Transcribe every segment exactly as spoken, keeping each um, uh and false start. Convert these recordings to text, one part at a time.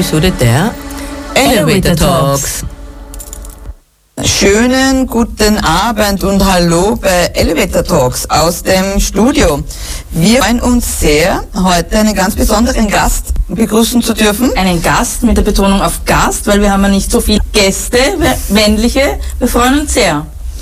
Episode der Elevator Talks. Schönen guten Abend und hallo bei Elevator Talks aus dem Studio. Wir freuen uns sehr, heute einen ganz besonderen Gast begrüßen zu dürfen. Einen Gast mit der Betonung auf Gast, weil wir haben ja nicht so viele Gäste, männliche. Wir freuen uns sehr.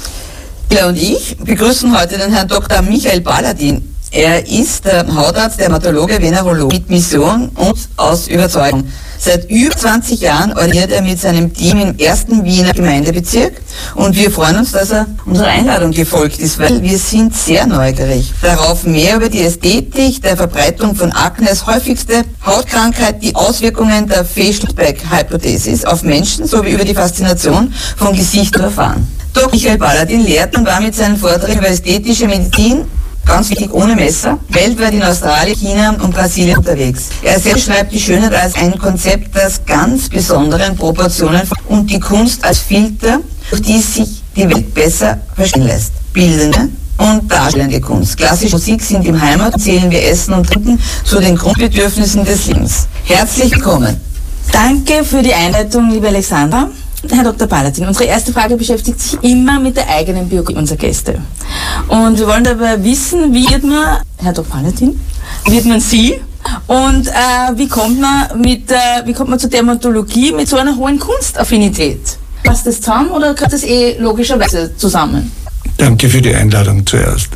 Ja, und ich begrüßen heute den Herrn Doktor Michael Balladin. Er ist der Hautarzt, Dermatologe, Venerologe mit Mission und aus Überzeugung. Seit über zwanzig Jahren ordiniert er mit seinem Team im ersten Wiener Gemeindebezirk und wir freuen uns, dass er unserer Einladung gefolgt ist, weil wir sind sehr neugierig darauf, mehr über die Ästhetik der Verbreitung von Akne als häufigste Hautkrankheit, die Auswirkungen der Face-Back-Hypothesis auf Menschen sowie über die Faszination von Gesicht zu erfahren. Doktor Michael Balladin lehrt und war mit seinen Vorträgen über ästhetische Medizin, ganz wichtig, ohne Messer, weltweit in Australien, China und Brasilien unterwegs. Er selbst schreibt die Schönheit als ein Konzept, das ganz besonderen Proportionen und die Kunst als Filter, durch die sich die Welt besser verstehen lässt. Bildende und darstellende Kunst. Klassische Musik sind im Heimat, zählen wir Essen und Trinken zu den Grundbedürfnissen des Lebens. Herzlich willkommen. Danke für die Einleitung, liebe Alexandra. Herr Doktor Balladin, unsere erste Frage beschäftigt sich immer mit der eigenen Biografie unserer Gäste. Und wir wollen dabei wissen, wie wird man, Herr Doktor Balladin, wird man Sie und äh, wie kommt man mit, äh, wie kommt man zur Dermatologie mit so einer hohen Kunstaffinität? Passt das zusammen oder gehört das eh logischerweise zusammen? Danke für die Einladung zuerst.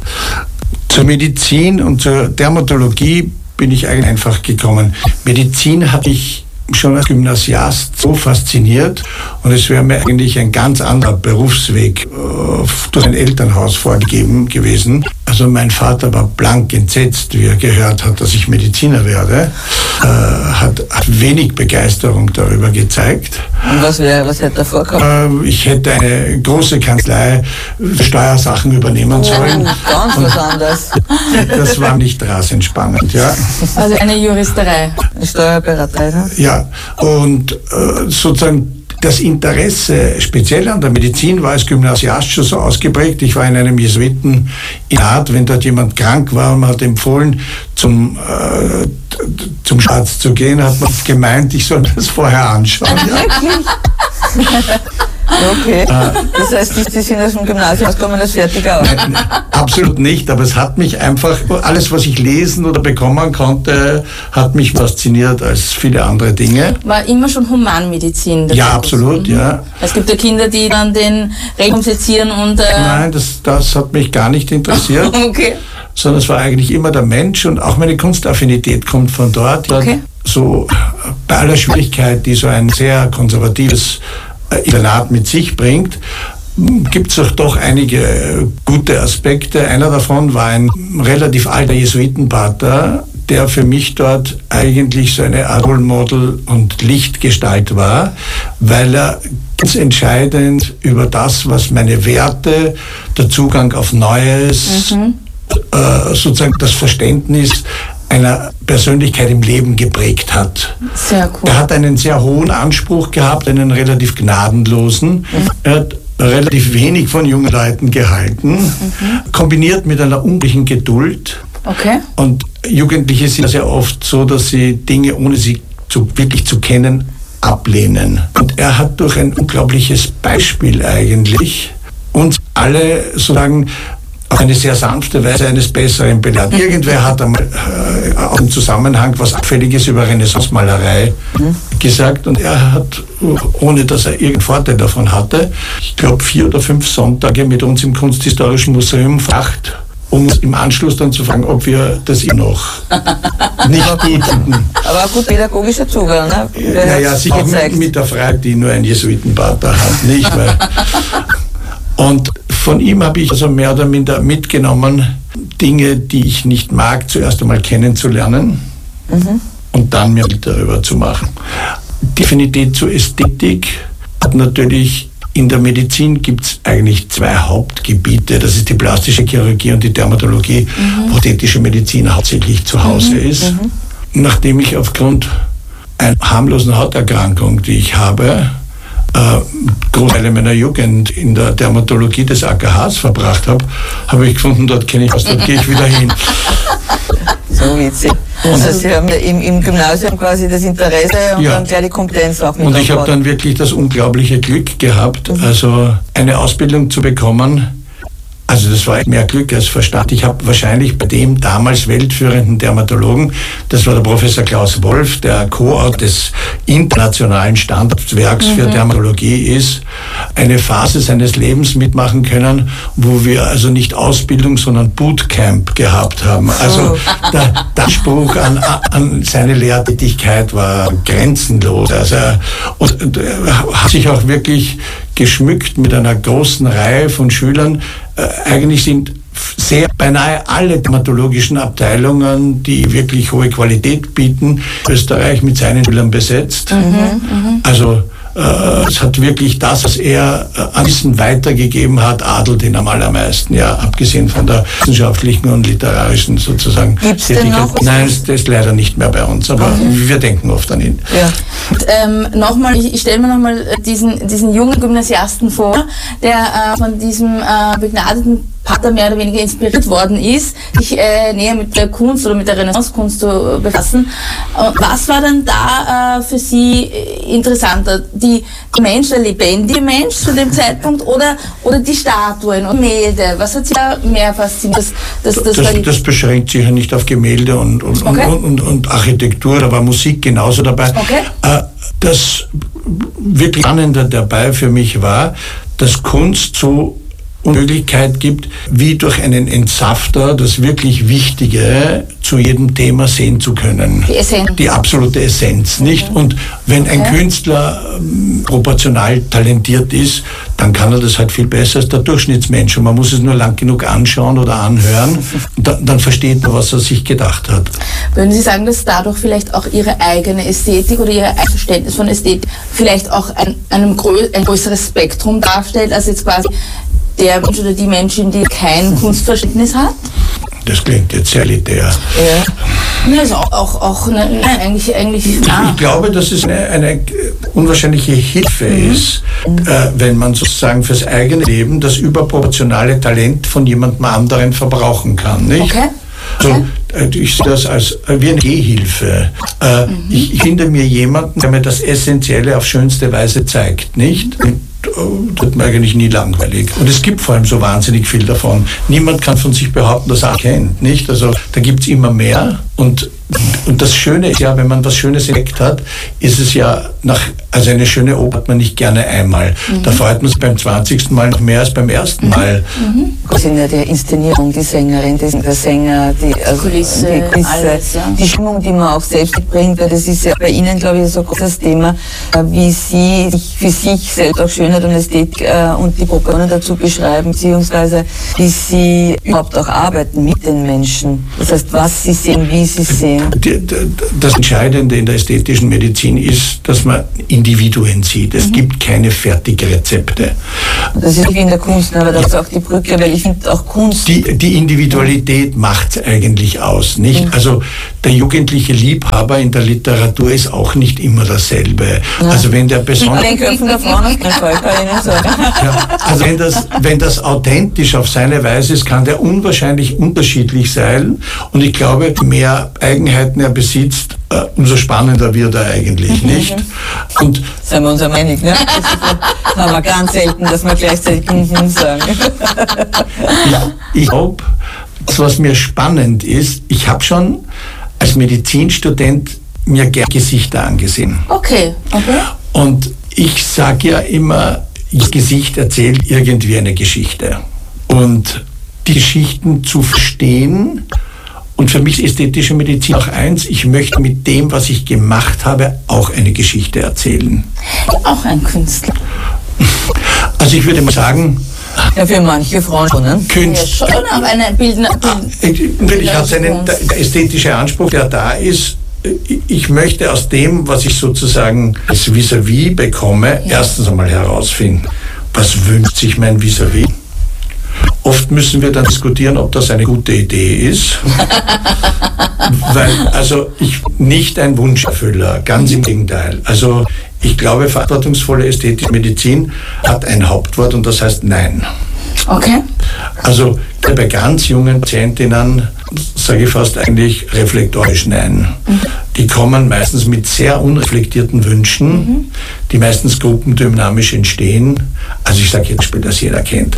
Zur Medizin und zur Dermatologie bin ich eigentlich einfach gekommen. Medizin hatte ich schon als Gymnasiast so fasziniert und es wäre mir eigentlich ein ganz anderer Berufsweg äh, durch ein Elternhaus vorgegeben gewesen. Also mein Vater war blank entsetzt, wie er gehört hat, dass ich Mediziner werde, äh, hat, hat wenig Begeisterung darüber gezeigt. Und was wäre, was hätte er vorgehabt? Äh, ich hätte eine große Kanzlei Steuersachen übernehmen sollen. Ja, ganz was anderes. Das war nicht rasend spannend, ja. Also eine Juristerei. Eine Steuerberaterei, ne? Ja, und äh, sozusagen das Interesse speziell an der Medizin war als Gymnasiast schon so ausgeprägt. Ich war in einem Jesuiteninternat, wenn dort jemand krank war und man hat empfohlen, zum, äh, zum Arzt zu gehen, hat man gemeint, ich soll das vorher anschauen. Ja. Okay, das heißt, Sie sind aus dem Gymnasium ausgekommen als fertiger auch? Nein, absolut nicht, aber es hat mich einfach, alles was ich lesen oder bekommen konnte, hat mich fasziniert als viele andere Dinge. War immer schon Humanmedizin? Ja, absolut, mhm. ja. Es gibt ja Kinder, die dann den Regenwurm sezieren und... Äh Nein, das, das hat mich gar nicht interessiert. Okay. Sondern es war eigentlich immer der Mensch und auch meine Kunstaffinität kommt von dort. Okay. So bei aller Schwierigkeit, die so ein sehr konservatives Internat mit sich bringt, gibt es auch doch einige gute Aspekte. Einer davon war ein relativ alter Jesuitenpater, der für mich dort eigentlich so eine Art Role Model und Lichtgestalt war, weil er ganz entscheidend über das, was meine Werte, der Zugang auf Neues, mhm. äh, sozusagen das Verständnis einer Persönlichkeit im Leben geprägt hat. Sehr cool. Er hat einen sehr hohen Anspruch gehabt, einen relativ gnadenlosen. Mhm. Er hat relativ wenig von jungen Leuten gehalten, mhm. kombiniert mit einer unglaublichen Geduld. Okay. Und Jugendliche sind sehr oft so, dass sie Dinge, ohne sie zu, wirklich zu kennen, ablehnen. Und er hat durch ein unglaubliches Beispiel eigentlich uns alle sozusagen auf eine sehr sanfte Weise eines Besseren belehrt. Irgendwer hat einmal äh, auch im Zusammenhang was Abfälliges über Renaissance-Malerei mhm. gesagt und er hat, ohne dass er irgendeinen Vorteil davon hatte, ich glaube vier oder fünf Sonntage mit uns im Kunsthistorischen Museum verbracht, um uns im Anschluss dann zu fragen, ob wir das immer noch nicht gut finden. Aber auch gut pädagogischer Zugang, ne? Naja, sicher mit, mit der Frage, die nur ein Jesuitenpater hat, nicht? Weil und von ihm habe ich also mehr oder minder mitgenommen, Dinge, die ich nicht mag, zuerst einmal kennenzulernen mhm. und dann mir Bild darüber zu machen. Die Affinität zur Ästhetik hat natürlich, in der Medizin gibt es eigentlich zwei Hauptgebiete, das ist die plastische Chirurgie und die Dermatologie, mhm. wo ästhetische Medizin hauptsächlich zu Hause mhm. ist. Mhm. Nachdem ich aufgrund einer harmlosen Hauterkrankung, die ich habe, äh, Großteile meiner Jugend in der Dermatologie des A K Hs verbracht habe, habe ich gefunden, dort kenne ich was, dort gehe ich wieder hin. So witzig. Also Sie haben im, im Gymnasium quasi das Interesse und ja. dann gleich die Kompetenz auch mit Und ich aufbaut. habe dann wirklich das unglaubliche Glück gehabt, mhm. also eine Ausbildung zu bekommen. Also das war mehr Glück als Verstand. Ich habe wahrscheinlich bei dem damals weltführenden Dermatologen, das war der Professor Klaus Wolf, der Co-Autor des internationalen Standardwerks mhm. für Dermatologie ist, eine Phase seines Lebens mitmachen können, wo wir also nicht Ausbildung, sondern Bootcamp gehabt haben. Also der, der Anspruch an, an seine Lehrtätigkeit war grenzenlos. Also, und, und er hat sich auch wirklich geschmückt mit einer großen Reihe von Schülern. Äh, eigentlich sind sehr beinahe alle dermatologischen Abteilungen, die wirklich hohe Qualität bieten, Österreich mit seinen Schülern besetzt. Mhm, also äh, es hat wirklich das, was er äh, an Wissen weitergegeben hat, adelt ihn am allermeisten, ja, abgesehen von der wissenschaftlichen und literarischen sozusagen. Gibt's denn noch? Nein, das ist leider nicht mehr bei uns, aber okay. wir denken oft an ihn. Ja. Und, ähm, nochmal, ich, ich stelle mir nochmal diesen, diesen jungen Gymnasiasten vor, der äh, von diesem äh, begnadeten Pater mehr oder weniger inspiriert worden ist, sich äh, näher mit der Kunst oder mit der Renaissance-Kunst zu befassen. Und was war denn da äh, für Sie interessanter? Die, der Mensch, der lebendige Mensch zu dem Zeitpunkt oder, oder die Statuen und Gemälde? Was hat Sie da mehr fasziniert? Das, das, das, das, das beschränkt sich ja nicht auf Gemälde und, und, okay. und, und, und Architektur, da war Musik genauso dabei. Okay. Äh, das wirklich Spannende dabei für mich war, dass Kunst so Möglichkeit gibt, wie durch einen Entsafter das wirklich Wichtige zu jedem Thema sehen zu können. Die Essenz. Die absolute Essenz, nicht? Und wenn ein okay. Künstler ähm, proportional talentiert ist, dann kann er das halt viel besser als der Durchschnittsmensch. Und man muss es nur lang genug anschauen oder anhören, und da, dann versteht er, was er sich gedacht hat. Würden Sie sagen, dass dadurch vielleicht auch Ihre eigene Ästhetik oder Ihr eigenes Verständnis von Ästhetik vielleicht auch ein, einem grö ein größeres Spektrum darstellt, als jetzt quasi der Mensch oder die Menschen, die kein Kunstverständnis hat? Das klingt jetzt sehr elitär. Ja, also auch, auch, auch ne, nein, eigentlich, eigentlich ah. Ich glaube, dass es eine, eine unwahrscheinliche Hilfe mhm. ist, äh, wenn man sozusagen fürs eigene Leben das überproportionale Talent von jemandem anderen verbrauchen kann, nicht? Okay. Also, ich sehe das als wie eine Gehhilfe. Äh, mhm. ich, ich finde mir jemanden, der mir das Essentielle auf schönste Weise zeigt, nicht? Und das wird mir eigentlich nie langweilig. Und es gibt vor allem so wahnsinnig viel davon. Niemand kann von sich behaupten, dass er kennt, nicht? Also da gibt es immer mehr. Und, und das Schöne ist ja, wenn man was Schönes entdeckt hat, ist es ja nach, also eine schöne Oper hat man nicht gerne einmal. Mhm. Da freut man sich beim zwanzigsten Mal noch mehr als beim ersten mhm. Mal. Mhm. Das sind ja die Inszenierung, die Sängerin, die, der Sänger, die, also Kulisse, die, Kulisse alles, ja. die Stimmung, die man auch selbst bringt, weil das ist ja bei Ihnen, glaube ich, so ein großes Thema, wie Sie sich für sich selbst auch Schönheit und Ästhetik äh, und die Proportionen dazu beschreiben, beziehungsweise wie Sie überhaupt auch arbeiten mit den Menschen. Das heißt, was Sie sehen, wie Sie sehen. Das Entscheidende in der ästhetischen Medizin ist, dass man Individuen sieht. Es mhm. gibt keine Fertigrezepte. Das ist wie in der Kunst, aber das ist auch die Brücke, weil ich finde auch Kunst... Die, die Individualität mhm. macht es eigentlich aus, nicht? Mhm. Also der jugendliche Liebhaber in der Literatur ist auch nicht immer dasselbe. Ja. Also wenn der besonders... Den Köpfen der Frauen kann ich sagen. Ja, also wenn das, wenn das authentisch auf seine Weise ist, kann der unwahrscheinlich unterschiedlich sein. Und ich glaube, mehr Eigenheiten er besitzt, äh, umso spannender wird er eigentlich, mhm. nicht? Und seien wir uns ja einig, ne? Das haben wir ganz selten, dass wir gleichzeitig mhm sagen. Ich, ich glaube, was mir spannend ist, ich habe schon als Medizinstudent mir gerne Gesichter angesehen. Okay, okay. Und ich sage ja immer, das Gesicht erzählt irgendwie eine Geschichte. Und die Geschichten zu verstehen, und für mich ist ästhetische Medizin auch eins, ich möchte mit dem, was ich gemacht habe, auch eine Geschichte erzählen. Auch ein Künstler. Also ich würde mal sagen... Ja, für manche Frauen schon, ne? Künstler. Ja, schon, aber eine Bildner... Natürlich hat es einen der, der ästhetische Anspruch, der da ist. Ich möchte aus dem, was ich sozusagen als Vis-à-vis bekomme, ja. erstens einmal herausfinden, was wünscht sich mein Vis-à-vis? Oft müssen wir dann diskutieren, ob das eine gute Idee ist. Weil, also ich nicht ein Wunscherfüller, ganz im Gegenteil. Also ich glaube, verantwortungsvolle ästhetische Medizin hat ein Hauptwort und das heißt Nein. Okay. Also bei ganz jungen Patientinnen sage ich fast eigentlich reflektorisch Nein. Mhm. Die kommen meistens mit sehr unreflektierten Wünschen, mhm. die meistens gruppendynamisch entstehen. Also ich sage jetzt Beispiel, das jeder kennt.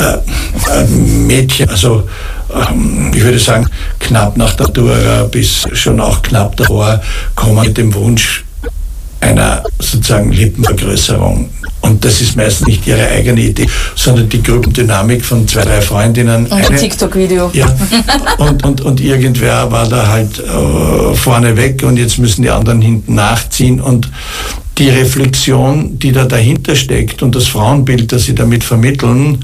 Äh, äh, Mädchen, also ähm, ich würde sagen, knapp nach der Matura bis schon auch knapp davor, kommen mit dem Wunsch einer sozusagen Lippenvergrößerung. Und das ist meistens nicht ihre eigene Idee, sondern die Gruppendynamik von zwei, drei Freundinnen. Und ein TikTok-Video. Ja, und, und, und irgendwer war da halt äh, vorne weg und jetzt müssen die anderen hinten nachziehen. Und die Reflexion, die da dahinter steckt und das Frauenbild, das sie damit vermitteln,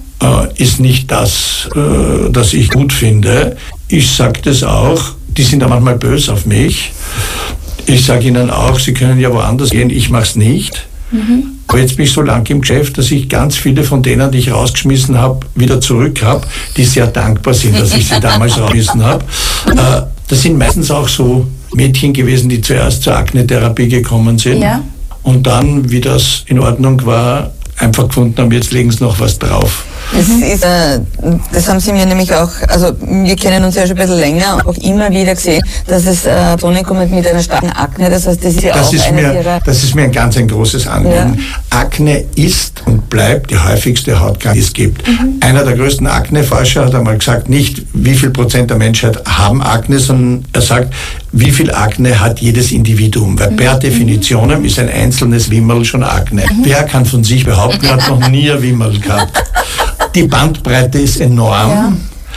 äh, ist nicht das, äh, das ich gut finde. Ich sage das auch, die sind da manchmal böse auf mich. Ich sage ihnen auch, sie können ja woanders gehen, ich mache es nicht. Mhm. Aber jetzt bin ich so lange im Geschäft, dass ich ganz viele von denen, die ich rausgeschmissen habe, wieder zurück habe, die sehr dankbar sind, dass ich sie damals rausgeschmissen habe. Äh, das sind meistens auch so Mädchen gewesen, die zuerst zur Akne-Therapie gekommen sind. Ja. Und dann, wie das in Ordnung war, einfach gefunden haben, jetzt legen sie noch was drauf. Das ist, äh, das haben Sie mir nämlich auch, also wir kennen uns ja schon ein bisschen länger und auch immer wieder gesehen, dass es äh, Personen kommen mit einer starken Akne, das heißt, das ist ja das auch ist eine mir, ihrer... Das ist mir ein ganz ein großes Anliegen. Ja. Akne ist und bleibt die häufigste Hautkrankheit, die es gibt. Mhm. Einer der größten Akne-Forscher hat einmal gesagt, nicht wie viel Prozent der Menschheit haben Akne, sondern er sagt, wie viel Akne hat jedes Individuum, weil mhm. per Definition ist ein einzelnes Wimmerl schon Akne. Mhm. Wer kann von sich behaupten, er hat noch nie ein Wimmerl gehabt? Die Bandbreite ist enorm. Ja.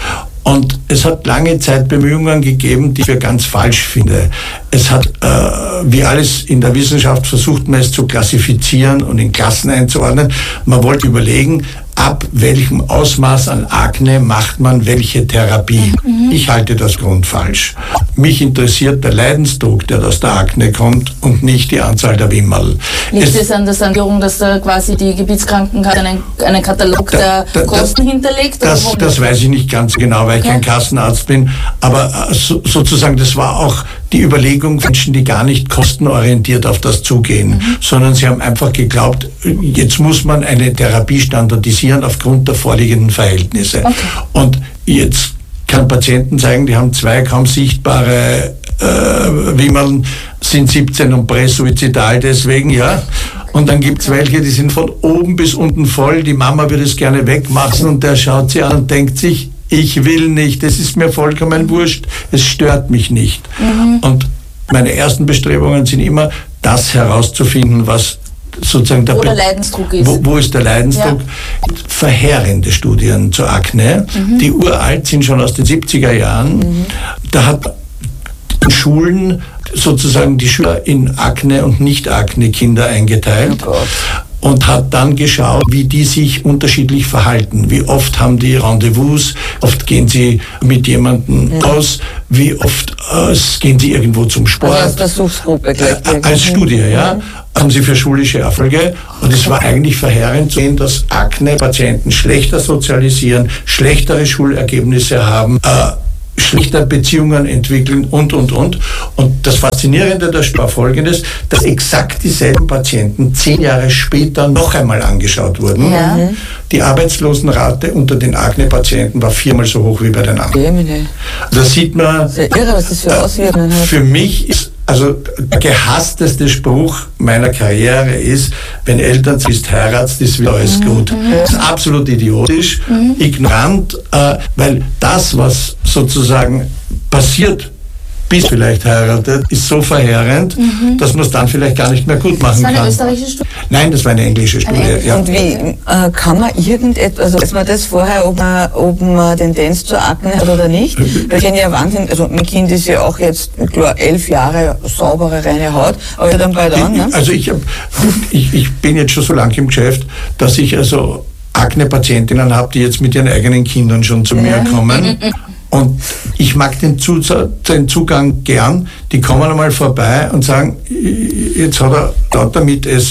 Und es hat lange Zeit Bemühungen gegeben, die ich für ganz falsch finde. Es hat, äh, wie alles in der Wissenschaft, versucht man es zu klassifizieren und in Klassen einzuordnen. Man wollte überlegen, ab welchem Ausmaß an Akne macht man welche Therapie. Mhm. Ich halte das grundfalsch. Mich interessiert der Leidensdruck, der aus der Akne kommt und nicht die Anzahl der Wimmerl. Liegt es, es an der Sanierung, dass da quasi die Gebietskrankenkasse einen, einen Katalog da, der da, Kosten das, hinterlegt? Das, oder das weiß ich nicht ganz genau, weil ich okay. kein Kassenarzt bin. Aber so, sozusagen, das war auch die Überlegung von Menschen, die gar nicht kostenorientiert auf das zugehen, mhm. sondern sie haben einfach geglaubt, jetzt muss man eine Therapie standardisieren aufgrund der vorliegenden Verhältnisse. Okay. Und jetzt kann Patienten zeigen, die haben zwei kaum sichtbare äh, Wimmeln, sind siebzehn und präsuizidal deswegen, ja. Und dann gibt es welche, die sind von oben bis unten voll, die Mama würde es gerne wegmachen und der schaut sie an und denkt sich, ich will nicht, es ist mir vollkommen wurscht, es stört mich nicht. Mhm. Und meine ersten Bestrebungen sind immer, das herauszufinden, was sozusagen der, wo der Leidensdruck ist. Wo, wo ist der Leidensdruck? Ja. Verheerende Studien zur Akne, mhm. die uralt sind, schon aus den siebziger Jahren. Mhm. Da hat in Schulen sozusagen die Schüler in Akne- und Nicht-Akne-Kinder eingeteilt. Oh und hat dann geschaut, wie die sich unterschiedlich verhalten. Wie oft haben die Rendezvous, oft gehen sie mit jemandem ja. aus, wie oft äh, gehen sie irgendwo zum Sport. Also als Versuchsgruppe gleich. Äh, als Studie, ja. Mhm. Haben sie für schulische Erfolge. Und es war eigentlich verheerend zu sehen, dass Akne-Patienten schlechter sozialisieren, schlechtere Schulergebnisse haben, äh, schlechter Beziehungen entwickeln und, und, und. Und das Faszinierende der war folgendes, dass exakt dieselben Patienten zehn Jahre später noch einmal angeschaut wurden. Ja. Die Arbeitslosenrate unter den Akne-Patienten war viermal so hoch wie bei den anderen. Da sieht man, sehr irre, was das für Auswirkungen hat. Für mich ist also der gehassteste Spruch meiner Karriere ist, wenn Eltern bist, heiratst, ist wieder alles gut. Mhm. Das ist absolut idiotisch, mhm. ignorant, äh, weil das, was sozusagen passiert, bis vielleicht heiratet, ist so verheerend, mhm. dass man es dann vielleicht gar nicht mehr gut machen kann. Das war eine österreichische Studie? Nein, das war eine englische Studie. Eine ja. Und wie äh, kann man irgendetwas, also weiß man das vorher, ob man, ob man Tendenz zur Akne hat oder nicht? Wir kennen ja Wahnsinn, also mein Kind ist ja auch jetzt, klar, elf Jahre saubere, reine Haut, aber dann bald an, ne? Also ich, hab, ich, ich bin jetzt schon so lange im Geschäft, dass ich also Akne-Patientinnen habe, die jetzt mit ihren eigenen Kindern schon zu ja. mir kommen. Und ich mag den, Zu- den Zugang gern. Die kommen einmal vorbei und sagen, jetzt hat er lauter Mitesser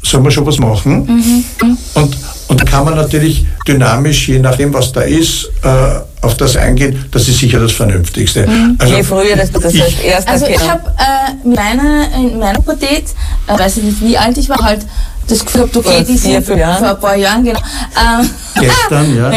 soll man schon was machen. Mhm. Und, und da kann man natürlich dynamisch, je nachdem, was da ist, äh, auf das eingehen. Das ist sicher das Vernünftigste. Mhm. Also, je früher das, das ich, heißt, erst Also ich habe äh, mit meiner, in meiner Pubertät, äh, weiß ich nicht, wie alt ich war, halt das Gefühl gehabt, okay, die sind vor ein paar Jahren, genau. Ähm, Gestern, ja.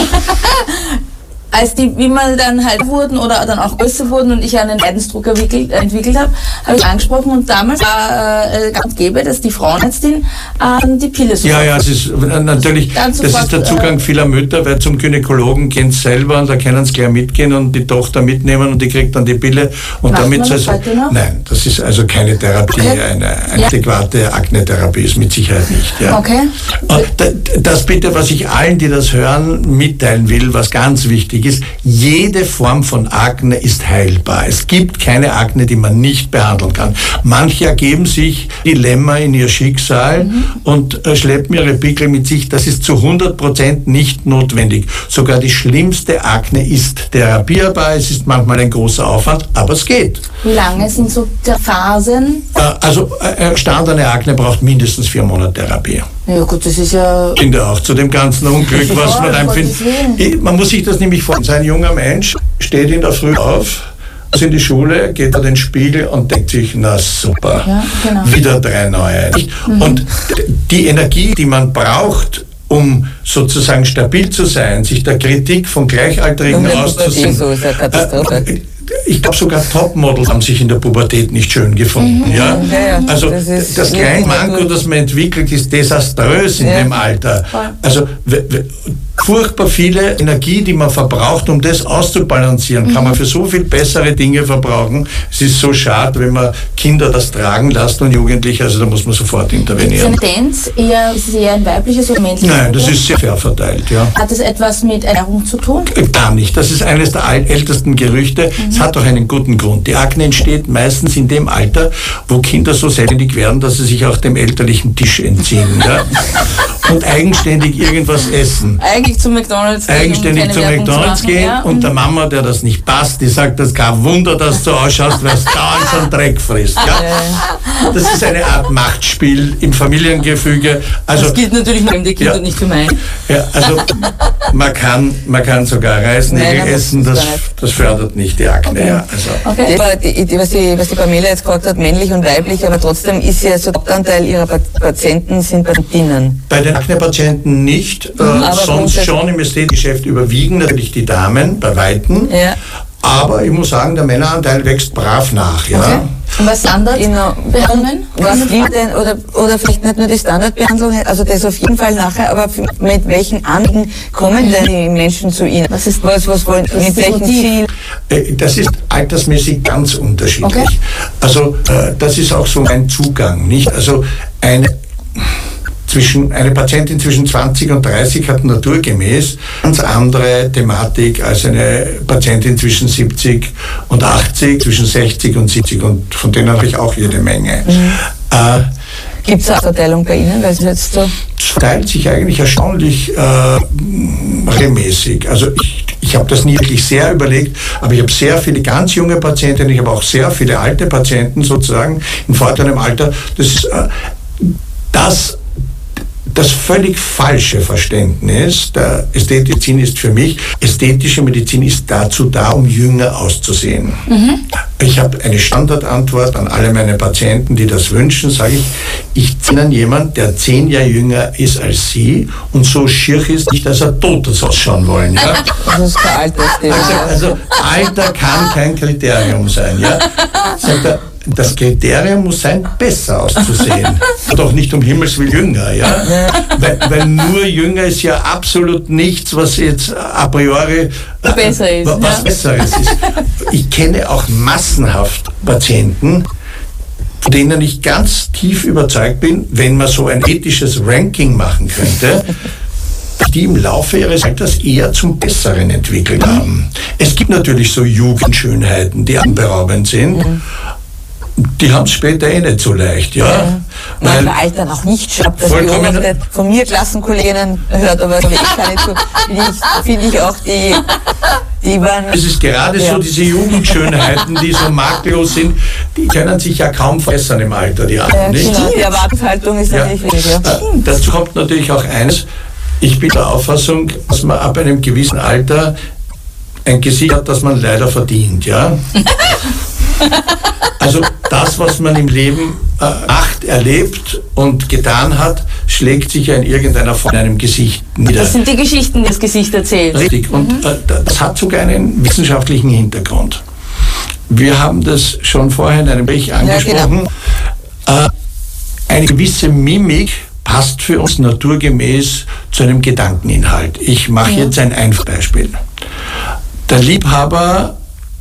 Als die, wie man dann halt wurden oder dann auch größer wurden und ich einen Leidensdruck entwickelt, entwickelt habe, habe ich angesprochen und damals war äh, ganz gäbe, dass die Frauenärztin äh, die Pille so Ja, ja, es ist äh, natürlich, das ist der Zugang vieler Mütter, weil zum Gynäkologen gehen sie selber und da können sie gleich mitgehen und die Tochter mitnehmen und die kriegt dann die Pille und Macht damit man das also, heute noch? Nein, das ist also keine Therapie, Okay. eine, eine Ja. adäquate Akne-Therapie ist mit Sicherheit nicht. Ja. Okay. Und das bitte, was ich allen, die das hören, mitteilen will, was ganz wichtig ist, jede Form von Akne ist heilbar. Es gibt keine Akne, die man nicht behandeln kann. Manche ergeben sich Dilemma in ihr Schicksal mhm. und äh, schleppen ihre Pickel mit sich. Das ist zu hundert Prozent nicht notwendig. Sogar die schlimmste Akne ist therapierbar. Es ist manchmal ein großer Aufwand, aber es geht. Wie lange sind so die Phasen? Äh, also äh, standardene Akne braucht mindestens vier Monate Therapie. Ja gut, das ist ja... Kinder auch zu dem ganzen Unglück, was Ja, man um empfindet. Gottes Willen. Man muss sich das nämlich vorstellen. Ein junger Mensch steht in der Früh auf, ist in die Schule, geht vor den Spiegel und denkt sich, na super, Ja, genau. wieder drei neue. Mhm. Und die Energie, die man braucht, um sozusagen stabil zu sein, sich der Kritik von Gleichaltrigen auszusetzen. So ist eine Katastrophe. Äh, Ich glaube, sogar Topmodels haben sich in der Pubertät nicht schön gefunden. Mhm. Ja? Ja, ja. Also Das das, ist das kleine Manko, gut. das man entwickelt, ist desaströs in Ja. dem Alter. Voll. Also w- w- furchtbar viele Energie, die man verbraucht, um das auszubalancieren, kann man für so viel bessere Dinge verbrauchen. Es ist so schade, wenn man Kinder das tragen lässt und Jugendliche, also da muss man sofort Ist eine intervenieren. Tendenz eher, ist es eher ein weibliches oder männliches? Nein, das Problem? ist sehr fair verteilt, ja. Hat es etwas mit Ernährung zu tun? Gar nicht. Das ist eines der al- ältesten Gerüchte. Es hat auch einen guten Grund. Die Akne entsteht meistens in dem Alter, wo Kinder so selbstständig werden, dass sie sich auch dem elterlichen Tisch entziehen. Ja? Und eigenständig irgendwas essen. Eigentlich zu McDonalds gehen. Eigenständig um zu keine Werbung McDonalds zu machen, gehen ja? und der Mama, der das nicht passt, die sagt, das ist kein Wunder, dass du ausschaust, weil es dauernd so einen Dreck frisst. Ja? Das ist eine Art Machtspiel im Familiengefüge. Also, Das gilt natürlich nur für die Kinder Ja. und nicht für mein. ja, also man kann, man kann sogar Reisnägel Nein, das essen, ist das, gar nicht. das fördert nicht die Akne. Ja, also. Okay. Aber die, die, was, die, was die Pamela jetzt gesagt hat, männlich und weiblich, aber trotzdem ist ja so der Hauptanteil ihrer Pa- Patienten sind Patientinnen. Bei den Akne-Patienten nicht, äh, aber sonst grundsätzlich- schon im Ästhetikgeschäft überwiegen natürlich die Damen bei Weitem. Ja. Aber ich muss sagen, der Männeranteil wächst brav nach. Ja? Okay. Und was Standardbehandlungen? Was gilt denn, oder, oder vielleicht nicht nur die Standardbehandlung, also das auf jeden Fall nachher, aber f- mit welchen Anliegen kommen denn die Menschen zu Ihnen? Was ist, was, was wollen, Was ist mit das welchem Motiv? Ziel? Äh, Das ist altersmäßig ganz unterschiedlich. Okay. Also äh, das ist auch so mein Zugang, nicht? Also eine, zwischen, eine Patientin zwischen zwanzig und dreißig hat naturgemäß ganz andere Thematik als eine Patientin zwischen siebzig und achtzig, zwischen sechzig und siebzig, und von denen habe ich auch jede Menge. Äh, Gibt es eine Verteilung bei Ihnen? Weil es jetzt so, Es verteilt sich eigentlich erstaunlich äh, regelmäßig. Also ich, ich habe das nie wirklich sehr überlegt, aber ich habe sehr viele ganz junge Patienten, ich habe auch sehr viele alte Patienten sozusagen in fortgeschrittenem Alter. Das ist äh, das Das völlig falsche Verständnis der Ästhetikmedizin ist für mich, ästhetische Medizin ist dazu da, um jünger auszusehen. Mhm. Ich habe eine Standardantwort an alle meine Patienten, die das wünschen, sage ich, ich ziehe an jemanden, der zehn Jahre jünger ist als Sie und so schier ist, nicht als er Totes ausschauen wollen. Ja? das ist kein Altersthema. Also, also Alter kann kein Kriterium sein. Ja? Sagt er, das Kriterium muss sein, besser auszusehen. Doch nicht um Himmels Willen jünger, ja? Weil, weil nur jünger ist ja absolut nichts, was jetzt a priori äh, Besser ist, was ja. Besseres ist. Ich kenne auch massenhaft Patienten, von denen ich ganz tief überzeugt bin, wenn man so ein ethisches Ranking machen könnte, die im Laufe ihres Alters eher zum Besseren entwickelt haben. Es gibt natürlich so Jugendschönheiten, die atemberaubend sind. Die haben es später eh nicht so leicht, ja. Ja. Weil, Manchmal altern auch nicht scharf, das Vollkommen- beobachtet. Von mir Klassenkolleginnen hört, aber ich kann nicht so, finde ich, finde ich auch die, Die waren, es ist gerade ja. so diese Jugendschönheiten, die so makellos sind, die können sich ja kaum verbessern im Alter, die anderen, ja, nicht? Genau. Die Erwartungshaltung ist ja. natürlich wichtig. Ja. Äh, dazu kommt natürlich auch eines, ich bin der Auffassung, dass man ab einem gewissen Alter ein Gesicht hat, das man leider verdient, ja? Also das, was man im Leben äh, macht, erlebt und getan hat, schlägt sich ja in irgendeiner Form in einem Gesicht nieder. Das sind die Geschichten, die das Gesicht erzählt. Richtig, und mhm. äh, das hat sogar einen wissenschaftlichen Hintergrund. Wir haben das schon vorher in einem Gespräch angesprochen. Ja, genau. äh, eine gewisse Mimik passt für uns naturgemäß zu einem Gedankeninhalt. Ich mache ja. jetzt ein einfaches Beispiel. Der Liebhaber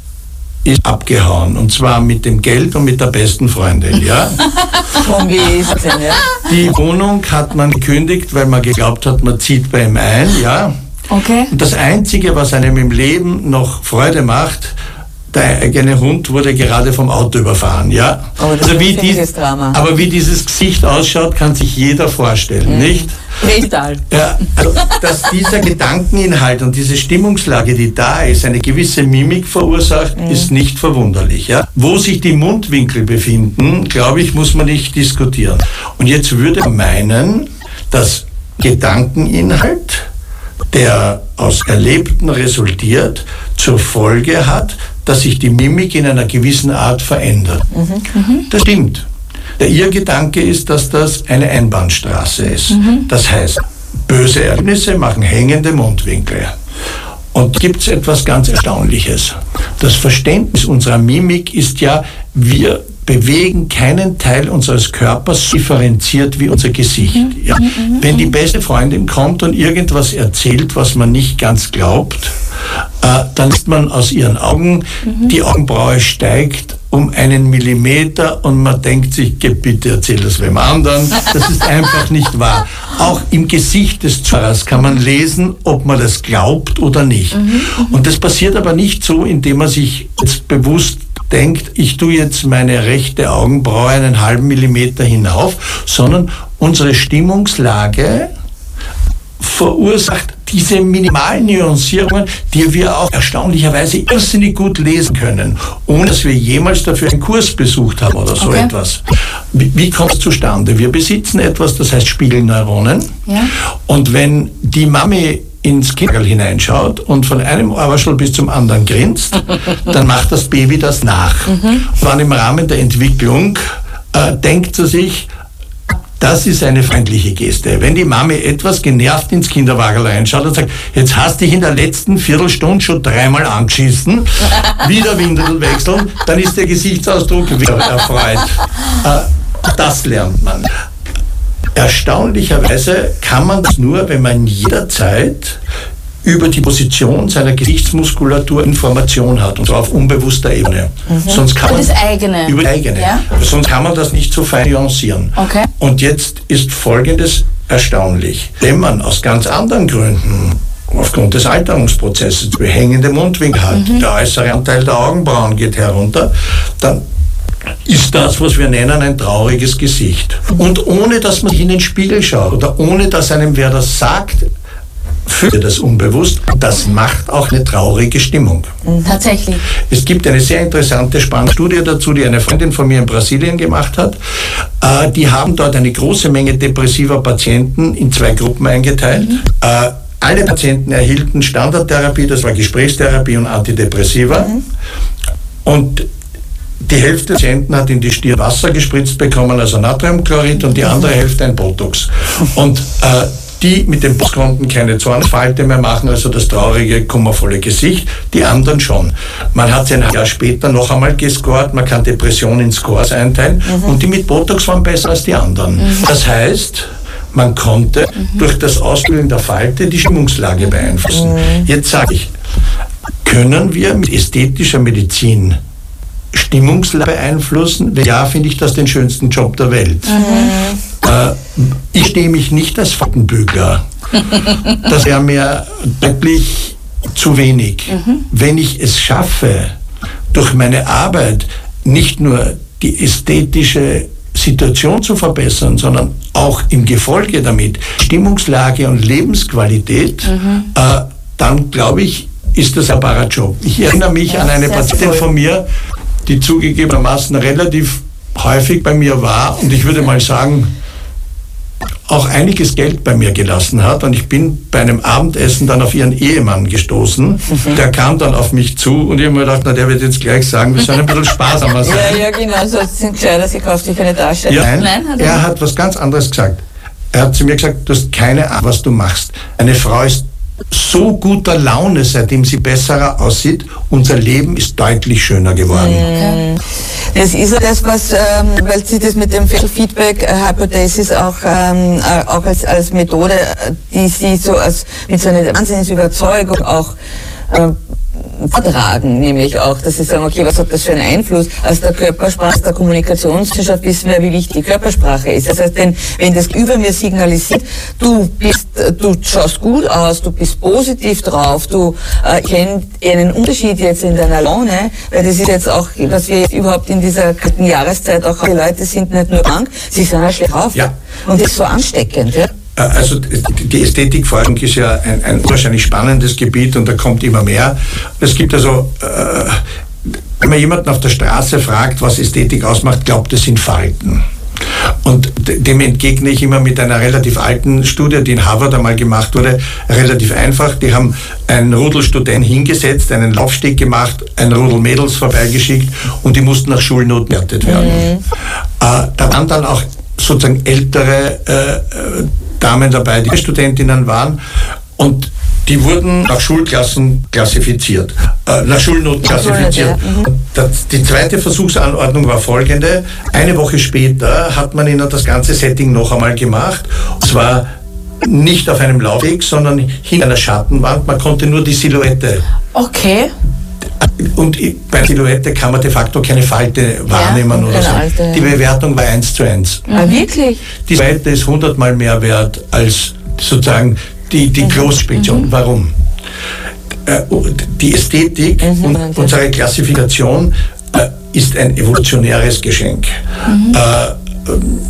ist abgehauen, und zwar mit dem Geld und mit der besten Freundin, ja? Und wie ist es denn, ja? Die Wohnung hat man gekündigt, weil man geglaubt hat, man zieht bei ihm ein, ja? Okay. Und das Einzige, was einem im Leben noch Freude macht, der eigene Hund wurde gerade vom Auto überfahren, ja? Aber das also wie ist dies, dieses Drama. Aber wie dieses Gesicht ausschaut, kann sich jeder vorstellen, mhm. nicht? Total. Ja, also, dass dieser Gedankeninhalt und diese Stimmungslage, die da ist, eine gewisse Mimik verursacht, mhm. ist nicht verwunderlich. Ja? Wo sich die Mundwinkel befinden, glaube ich, muss man nicht diskutieren. Und jetzt würde man meinen, dass Gedankeninhalt, der aus Erlebten resultiert, zur Folge hat, dass sich die Mimik in einer gewissen Art verändert. Mhm. Das stimmt. Der Irrgedanke ist, dass das eine Einbahnstraße ist. Mhm. Das heißt, böse Erlebnisse machen hängende Mundwinkel. Und gibt es etwas ganz Erstaunliches. Das Verständnis unserer Mimik ist ja, wir bewegen keinen Teil unseres Körpers so differenziert wie unser Gesicht. Mhm. Ja. Mhm. Wenn die beste Freundin kommt und irgendwas erzählt, was man nicht ganz glaubt, äh, dann sieht man aus ihren Augen, mhm. die Augenbraue steigt um einen Millimeter und man denkt sich, geh bitte, erzähl das wem anderen. Das ist einfach nicht wahr. Auch im Gesicht des Zuhörers kann man lesen, ob man das glaubt oder nicht. Mhm. Und das passiert aber nicht so, indem man sich jetzt bewusst denkt, ich tue jetzt meine rechte Augenbraue einen halben Millimeter hinauf, sondern unsere Stimmungslage verursacht diese minimalen Nuancierungen, die wir auch erstaunlicherweise irrsinnig gut lesen können, ohne dass wir jemals dafür einen Kurs besucht haben oder so okay. etwas. Wie, wie kommt es zustande? Wir besitzen etwas, das heißt Spiegelneuronen. Ja. Und wenn die Mami ins Kinderl hineinschaut und von einem Ohrwaschel bis zum anderen grinst, dann macht das Baby das nach. Mhm. Und dann im Rahmen der Entwicklung äh, denkt sie sich, das ist eine freundliche Geste. Wenn die Mami etwas genervt ins Kinderwagerl reinschaut und sagt, jetzt hast dich in der letzten Viertelstunde schon dreimal angeschissen, wieder Windeln wechseln, dann ist der Gesichtsausdruck wieder erfreut. Äh, das lernt man. Erstaunlicherweise kann man das nur, wenn man jederzeit über die Position seiner Gesichtsmuskulatur Information hat, und zwar auf unbewusster Ebene. Mhm. Sonst kann über man, das eigene. Über das eigene. Ja? Sonst kann man das nicht so fein nuancieren. Okay. Und jetzt ist Folgendes erstaunlich. Wenn man aus ganz anderen Gründen, aufgrund des Alterungsprozesses, hängende Mundwinkel hat, mhm. der äußere Anteil der Augenbrauen geht herunter, dann ist das, was wir nennen, ein trauriges Gesicht. Und ohne, dass man sich in den Spiegel schaut oder ohne, dass einem wer das sagt, fühlt das unbewusst. Das macht auch eine traurige Stimmung. Tatsächlich. Es gibt eine sehr interessante, spannende Studie dazu, die eine Freundin von mir in Brasilien gemacht hat. Äh, die haben dort eine große Menge depressiver Patienten in zwei Gruppen eingeteilt. Mhm. Äh, alle Patienten erhielten Standardtherapie, das war Gesprächstherapie und Antidepressiva. Mhm. Und die Hälfte der Patienten hat in die Stirn Wasser gespritzt bekommen, also Natriumchlorid, und die andere Hälfte ein Botox. Und äh, die mit dem Botox konnten keine Zornesfalte mehr machen, also das traurige, kummervolle Gesicht, die anderen schon. Man hat sie ein Jahr später noch einmal gescored, man kann Depressionen in Scores einteilen, mhm. und die mit Botox waren besser als die anderen. Mhm. Das heißt, man konnte mhm. durch das Ausbilden der Falte die Stimmungslage beeinflussen. Mhm. Jetzt sage ich, können wir mit ästhetischer Medizin Stimmungslage beeinflussen? Wenn ja, finde ich das den schönsten Job der Welt. Mhm. Äh, ich stehe mich nicht als Faltenbügler. Das wäre mir wirklich zu wenig. Mhm. Wenn ich es schaffe, durch meine Arbeit nicht nur die ästhetische Situation zu verbessern, sondern auch im Gefolge damit Stimmungslage und Lebensqualität, mhm. äh, dann glaube ich, ist das ein barer Job. Ich erinnere mich ja, an eine Patientin von mir, die zugegebenermaßen relativ häufig bei mir war und ich würde mal sagen, auch einiges Geld bei mir gelassen hat. Und ich bin bei einem Abendessen dann auf ihren Ehemann gestoßen. Mhm. Der kam dann auf mich zu und ich habe mir gedacht, na, der wird jetzt gleich sagen, wir sollen ein bisschen sparsamer sein. Ja, ja, genau, so sind Kleider, sie kauft sich eine Tasche. Ja, nein, nein hat er, er hat was ganz anderes gesagt. Er hat zu mir gesagt, du hast keine Ahnung, was du machst. Eine Frau ist so guter Laune, seitdem sie besser aussieht. Unser Leben ist deutlich schöner geworden. Mhm. Das ist ja das, was, ähm, weil Sie das mit dem Feedback-Hypothesis auch, ähm, auch als, als Methode, die Sie so als, mit so einer wahnsinnigen Überzeugung auch äh, vertragen, nämlich auch, dass sie sagen, okay, was hat das für einen Einfluss? Aus der Körpersprache, aus der Kommunikationswissenschaft wissen wir, wie wichtig die Körpersprache ist. Das heißt, denn, wenn das über mir signalisiert, du bist, du schaust gut aus, du bist positiv drauf, du äh, kennst einen Unterschied jetzt in deiner Laune, weil das ist jetzt auch, was wir jetzt überhaupt in dieser kalten Jahreszeit auch, die Leute sind nicht nur krank, sie sind auch schlecht drauf. Ja. Und das ist so ansteckend, ja. Also die Ästhetikforschung ist ja ein, ein wahrscheinlich spannendes Gebiet und da kommt immer mehr. Es gibt also, äh, wenn man jemanden auf der Straße fragt, was Ästhetik ausmacht, glaubt, es sind Falten. Und dem entgegne ich immer mit einer relativ alten Studie, die in Harvard einmal gemacht wurde, relativ einfach. Die haben einen Rudel Studenten hingesetzt, einen Laufsteg gemacht, ein Rudel Mädels vorbeigeschickt und die mussten nach Schulnoten bewertet werden. Mhm. Äh, da waren dann auch sozusagen ältere äh, Damen dabei, die Studentinnen waren und die wurden nach Schulklassen klassifiziert, äh, nach Schulnoten klassifiziert. Das, die zweite Versuchsanordnung war folgende: Eine Woche später hat man ihnen das ganze Setting noch einmal gemacht, und zwar nicht auf einem Laufweg, sondern hinter einer Schattenwand. Man konnte nur die Silhouette. Okay. Und bei der Silhouette kann man de facto keine Falte wahrnehmen ja, oder so. Alte, die Bewertung war eins zu eins. Ah, wirklich? Die Silhouette ist hundertmal mehr wert als sozusagen die, die Großspektion. Mhm. Warum? Äh, die Ästhetik mhm. und unsere Klassifikation äh, ist ein evolutionäres Geschenk. Mhm. Äh,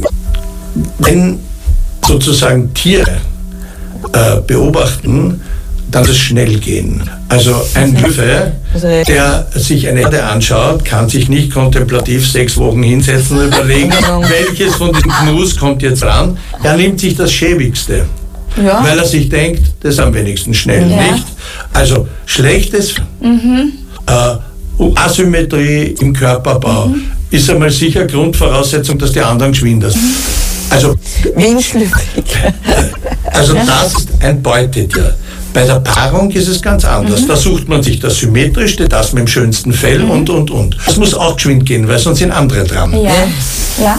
wenn sozusagen Tiere äh, beobachten, dann muss es schnell gehen. Also ein Löwe, der sich eine Erde anschaut, kann sich nicht kontemplativ sechs Wochen hinsetzen und überlegen, welches von diesen Gnus kommt jetzt ran. Er nimmt sich das Schäbigste, ja. weil er sich denkt, das ist am wenigsten schnell, ja. nicht? Also schlechtes, mhm. äh, Asymmetrie im Körperbau mhm. ist einmal sicher Grundvoraussetzung, dass die anderen geschwinder sind. Mhm. Also, also das ist ein Beutetier. Bei der Paarung ist es ganz anders. Mhm. Da sucht man sich das Symmetrischste, das mit dem schönsten Fell mhm. und, und, und. Das muss auch geschwind gehen, weil sonst sind andere dran. Ja. Ja.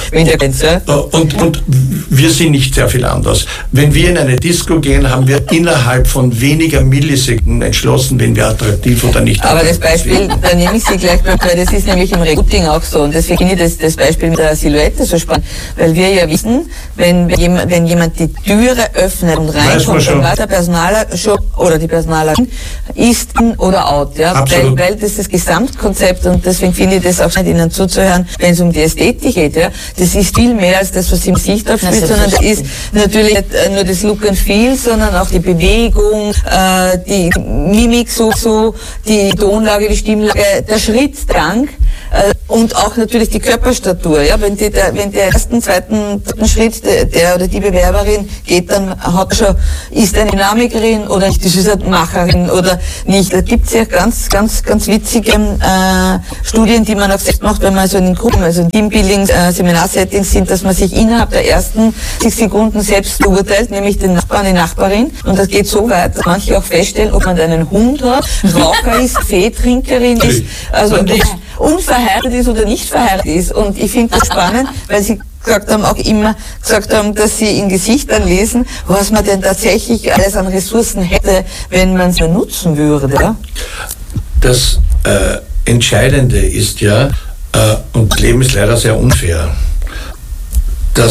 und, und wir sind nicht sehr viel anders. Wenn wir in eine Disco gehen, haben wir innerhalb von weniger Millisekunden entschlossen, wenn wir attraktiv oder nicht Aber attraktiv das Beispiel, da nehme ich Sie gleich, weil das ist nämlich im Recruiting auch so. Und deswegen finde ich das, das Beispiel mit der Silhouette so spannend. Weil wir ja wissen, wenn, wenn, wenn jemand die Türe öffnet und reinkommt, dann war der Personaler schon, oder die Personalerin ist in oder out, ja, weil, weil das ist das Gesamtkonzept und deswegen finde ich das auch nicht Ihnen zuzuhören, wenn es um die Ästhetik geht, ja, das ist viel mehr als das, was im Gesicht aufspielt, sondern das ist natürlich nicht nur das Look and Feel, sondern auch die Bewegung, äh, die Mimik so, so, die Tonlage, die Stimmlage, der Schrittgang, äh, und auch natürlich die Körperstatur, ja, wenn die, der, wenn der ersten, zweiten, dritten Schritt der, der oder die Bewerberin geht, dann hat schon, ist eine Dynamikerin oder nicht, das ist eine Macherin oder nicht. Da gibt es ja ganz, ganz, ganz witzige äh, Studien, die man auch selbst macht, wenn man so in Gruppen, also in Teambuildings, äh, Seminarsettings sind, dass man sich innerhalb der ersten zig Sekunden selbst beurteilt, nämlich den Nachbarn, die Nachbarin. Und das geht so weit, dass manche auch feststellen, ob man einen Hund hat, Raucher ist, Feetrinkerin ist, also unverheiratet ist oder nicht verheiratet ist. Und ich finde das spannend, weil sie gesagt haben, auch immer gesagt haben, dass sie in Gesichtern lesen, was man denn tatsächlich alles an Ressourcen hätte, wenn man es nutzen würde. Das äh, Entscheidende ist ja, äh, und das Leben ist leider sehr unfair, dass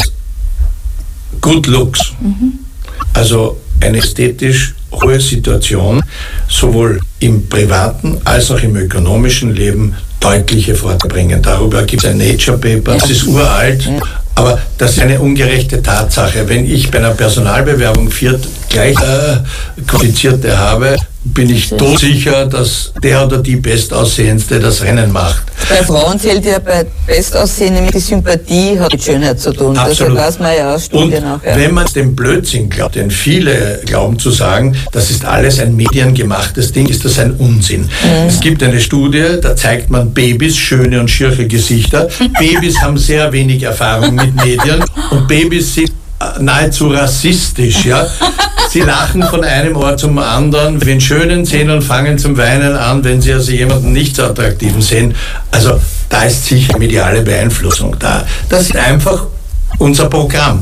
Good Looks, mhm. also eine ästhetisch hohe Situation, sowohl im privaten als auch im ökonomischen Leben deutliche Vorteile bringen. Darüber gibt es ein Nature Paper, das ist uralt, aber das ist eine ungerechte Tatsache. Wenn ich bei einer Personalbewerbung vier gleich äh, Qualifizierte habe, bin ich todsicher, dass der oder die Bestaussehendste das Rennen macht. Bei Frauen zählt ja bei Bestaussehen nämlich die Sympathie hat mit Schönheit zu tun. Absolut. Das weiß man ja aus Studien auch. Ja. Wenn man den Blödsinn glaubt, den viele glauben zu sagen, das ist alles ein mediengemachtes Ding, ist das ein Unsinn. Mhm. Es gibt eine Studie, da zeigt man Babys, schöne und schirche Gesichter. Babys haben sehr wenig Erfahrung mit Medien und Babys sind nahezu rassistisch, ja. Sie lachen von einem Ohr zum anderen, wenn schönen sehen und fangen zum Weinen an, wenn sie also jemanden nicht so attraktiven sehen. Also da ist sicher mediale Beeinflussung da. Das ist einfach unser Programm.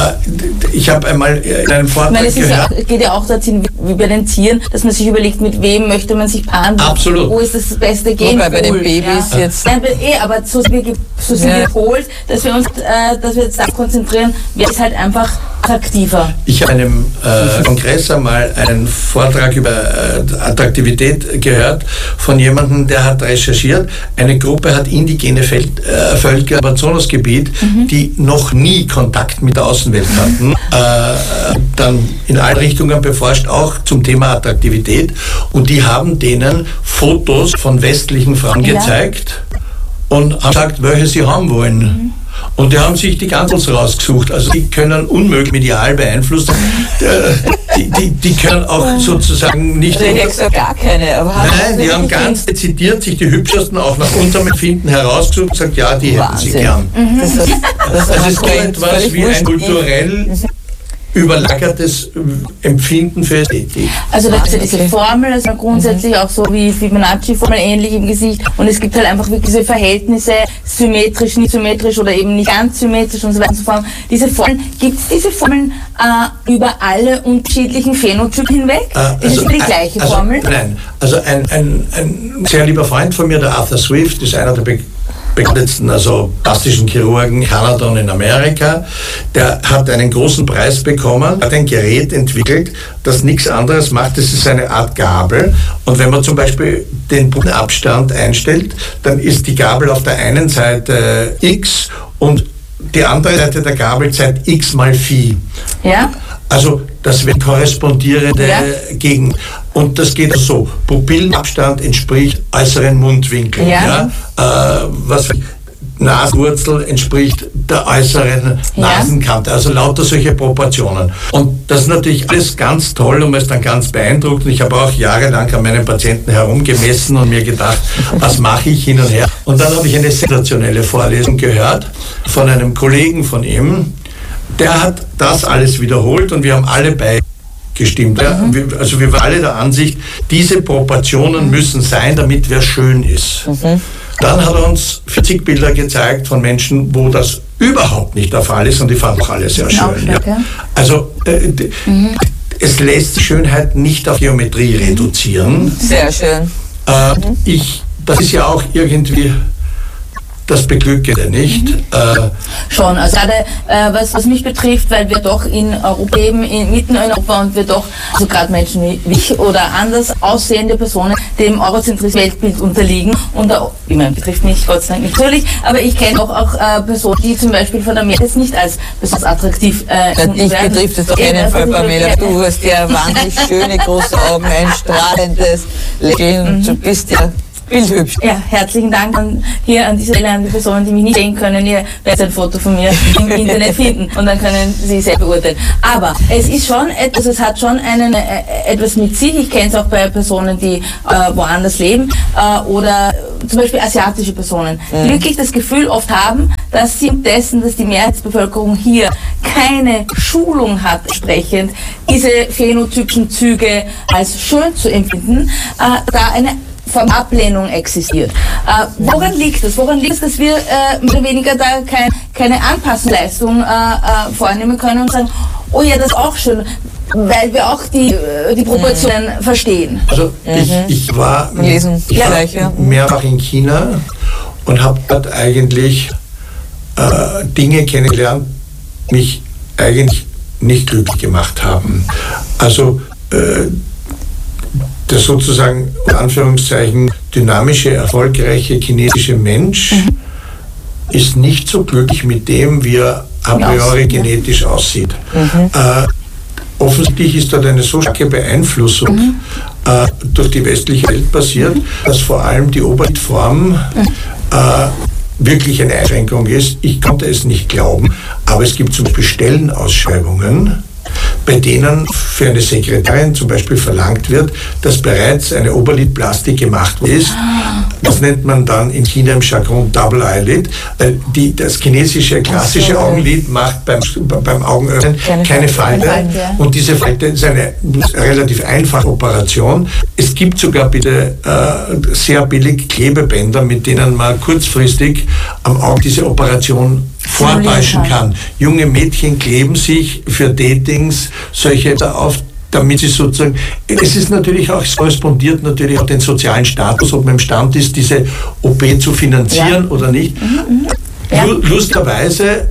Äh, ich habe einmal in einem Vortrag Weil es ist gehört... Ja, geht ja auch dazu, wie bei den Tieren, dass man sich überlegt, mit wem möchte man sich paaren. Absolut. Wo ist das beste Gen? Wobei bei den Babys ja. jetzt... Nein, eh, aber so sind wir, so sind ja. wir geholt, dass wir uns äh, dass wir jetzt da konzentrieren, wer ist halt einfach attraktiver. Ich habe einem äh, Kongress einmal einen Vortrag über äh, Attraktivität gehört von jemandem, der hat recherchiert, eine Gruppe hat indigene Feld, äh, Völker im Amazonasgebiet, mhm. die noch nie Kontakt mit der Außenwelt hatten, äh, dann in alle Richtungen beforscht, auch zum Thema Attraktivität, und die haben denen Fotos von westlichen Frauen ja. gezeigt und haben gesagt, welche sie haben wollen. Mhm. Und die haben sich die Ganzels rausgesucht. Also die können unmöglich medial beeinflussen. Die, die, die können auch sozusagen nicht... Also ich hätte gesagt, gar keine. Aber Nein, die haben ganz dezidiert sich die hübschesten auch nach unserem Empfinden herausgesucht und gesagt, ja, die hätten sie gern. Mhm. Das, das, das, das ist so etwas wie ein kulturell überlagertes Empfinden für Ästhetik. Also da ist ja diese Formel, also grundsätzlich auch so wie Fibonacci-Formel ähnlich im Gesicht, und es gibt halt einfach wirklich diese Verhältnisse, symmetrisch, nicht symmetrisch oder eben nicht ganz symmetrisch und so weiter und so fort. Diese Formeln, gibt es diese Formeln äh, über alle unterschiedlichen Phänotypen hinweg? Äh, also ist es die gleiche also, Formel? Nein, also ein, ein, ein sehr lieber Freund von mir, der Arthur Swift, ist einer der Be bekanntesten, also plastischen Chirurgen in Kanada und in Amerika, der hat einen großen Preis bekommen, hat ein Gerät entwickelt, das nichts anderes macht, das ist eine Art Gabel, und wenn man zum Beispiel den Abstand einstellt, dann ist die Gabel auf der einen Seite X und die andere Seite der Gabel zeigt X mal Phi. Ja. Also das wird korrespondierende ja. gegen. Und das geht so. Pupillenabstand entspricht äußeren Mundwinkel. Ja. Ja? Äh, was Nasenwurzel entspricht der äußeren ja. Nasenkante. Also lauter solche Proportionen. Und das ist natürlich alles ganz toll und man ist dann ganz beeindruckt. Und ich habe auch jahrelang an meinen Patienten herumgemessen und mir gedacht, was mache ich hin und her. Und dann habe ich eine sensationelle Vorlesung gehört von einem Kollegen von ihm. Der hat das alles wiederholt und wir haben alle beigestimmt. Ja, wir, also wir waren alle der Ansicht, diese Proportionen müssen sein, damit wer schön ist. Mhm. Dann hat er uns vierzig Bilder gezeigt von Menschen, wo das überhaupt nicht der Fall ist, und die fanden auch alle sehr schön. Ja. Also äh, mhm. es lässt die Schönheit nicht auf Geometrie reduzieren. Sehr schön. Äh, ich, das ist ja auch irgendwie das Beglückende, nicht? Mhm. Äh, Schon, also gerade äh, was, was mich betrifft, weil wir doch in Europa leben, in, mitten in Europa, und wir doch, also gerade Menschen wie ich oder anders aussehende Personen, dem eurozentrischen Weltbild unterliegen, und da, ich meine, betrifft mich Gott sei Dank natürlich, aber ich kenne auch, auch äh, Personen, die zum Beispiel von der Mehrheit jetzt nicht als besonders attraktiv äh, Dich betrifft es auf keinen Fall, Pamela. Du hast ja wahnsinnig schöne, große Augen, ein strahlendes Lächeln, mhm. du bist ja bildhübsch. Ja, herzlichen Dank an, hier an dieser Stelle an die Personen, die mich nicht sehen können. Ihr werdet ein Foto von mir im Internet finden und dann können Sie selbst beurteilen. Aber es ist schon etwas, es hat schon einen, äh, etwas mit sich. Ich kenne es auch bei Personen, die äh, woanders leben äh, oder zum Beispiel asiatische Personen, die mhm. wirklich das Gefühl oft haben, dass sie dessen, dass die Mehrheitsbevölkerung hier keine Schulung hat, entsprechend diese phänotypischen Züge als schön zu empfinden, äh, da eine von Ablehnung existiert. Äh, woran liegt es? Woran liegt es, dass wir äh, mehr oder weniger da kein, keine Anpassungsleistung äh, äh, vornehmen können und sagen, oh ja, das ist auch schön, weil wir auch die, die Proportionen mhm. verstehen. Also ich, ich war Lesen. Ich Ja. war mehrfach in China und habe dort eigentlich äh, Dinge kennengelernt, die mich eigentlich nicht glücklich gemacht haben. Also äh, der sozusagen, in Anführungszeichen, dynamische, erfolgreiche chinesische Mensch mhm. ist nicht so glücklich mit dem, wie er a priori genetisch aussieht. Mhm. Äh, offensichtlich ist dort eine so starke Beeinflussung mhm. äh, durch die westliche Welt passiert, dass vor allem die Oberlidform äh, wirklich eine Einschränkung ist. Ich konnte es nicht glauben, aber es gibt zum Beispiel Stellenausschreibungen, bei denen für eine Sekretärin zum Beispiel verlangt wird, dass bereits eine Oberlidplastik gemacht ist. Das nennt man dann in China im Jargon Double Eyelid, weil die, das chinesische klassische Augenlid macht beim, beim Augenöffnen keine, keine Falte. Falte ja. Und diese Falte ist eine relativ einfache Operation. Es gibt sogar bitte äh, sehr billig Klebebänder, mit denen man kurzfristig am Auge diese Operation vortäuschen kann. Junge Mädchen kleben sich für Datings solche auf, damit sie sozusagen, es ist natürlich auch, es korrespondiert natürlich auch den sozialen Status, ob man imstande ist, diese O P zu finanzieren ja. oder nicht. Mhm, ja. Lustigerweise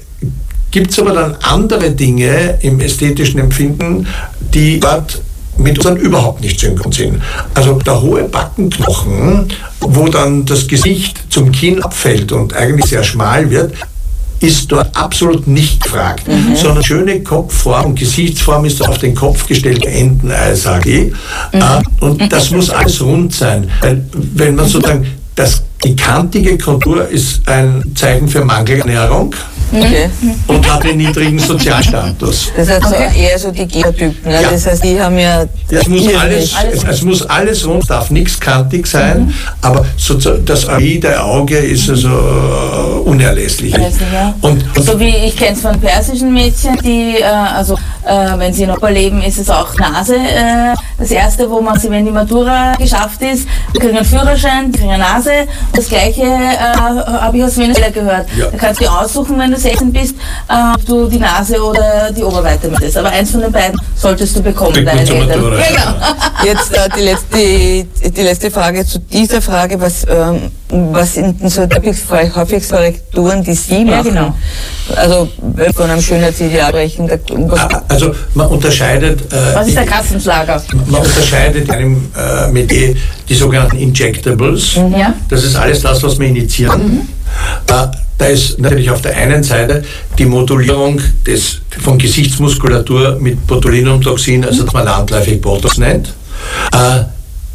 gibt es aber dann andere Dinge im ästhetischen Empfinden, die dort mit uns dann überhaupt nicht synchron sind. Also der hohe Backenknochen, wo dann das Gesicht zum Kinn abfällt und eigentlich sehr schmal wird, ist dort absolut nicht gefragt, mhm. sondern schöne Kopfform und Gesichtsform ist auf den Kopf gestellt, Entenei, sage ich. Mhm. Äh, und das muss alles rund sein. Weil, wenn man sozusagen, das, die kantige Kontur ist ein Zeichen für Mangelernährung. Okay. Und hat einen niedrigen Sozialstatus. Das heißt okay. so eher so die Genotypen. Ne? Ja. Das heißt, die haben ja. Es muss alles, alles, es muss alles rund, darf nichts kantig sein, mhm. aber so, das jede Auge ist also uh, unerlässlich. Ja. Und, und so wie ich kenne es von persischen Mädchen, die, äh, also äh, wenn sie in Europa leben, ist es auch Nase. Äh, das erste, wo man sie, wenn die Matura geschafft ist, die kriegen einen Führerschein, die kriegen eine Nase. Und das gleiche äh, habe ich aus Venezuela gehört. Ja. Da kannst du dir aussuchen, wenn du sechzehn bist, äh, ob du die Nase oder die Oberweite möchtest. Aber eins von den beiden solltest du bekommen, deine Eltern. Genau. Jetzt äh, die, letzte, die, die letzte Frage zu dieser Frage, was, ähm, was sind denn so die häufigsten Korrekturen, die Sie machen? Ja, genau. Also wenn wir von einem Schönheitsideal sprechen. Also man unterscheidet... Äh, was ist der Kassenschlager? Man unterscheidet in einem äh, Metier die sogenannten Injectables. Mhm. Ja. Das ist alles das, was wir injizieren. Mhm. Äh, Da ist natürlich auf der einen Seite die Modulierung des, von Gesichtsmuskulatur mit Botulinumtoxin, also das man landläufig Botox nennt. Äh,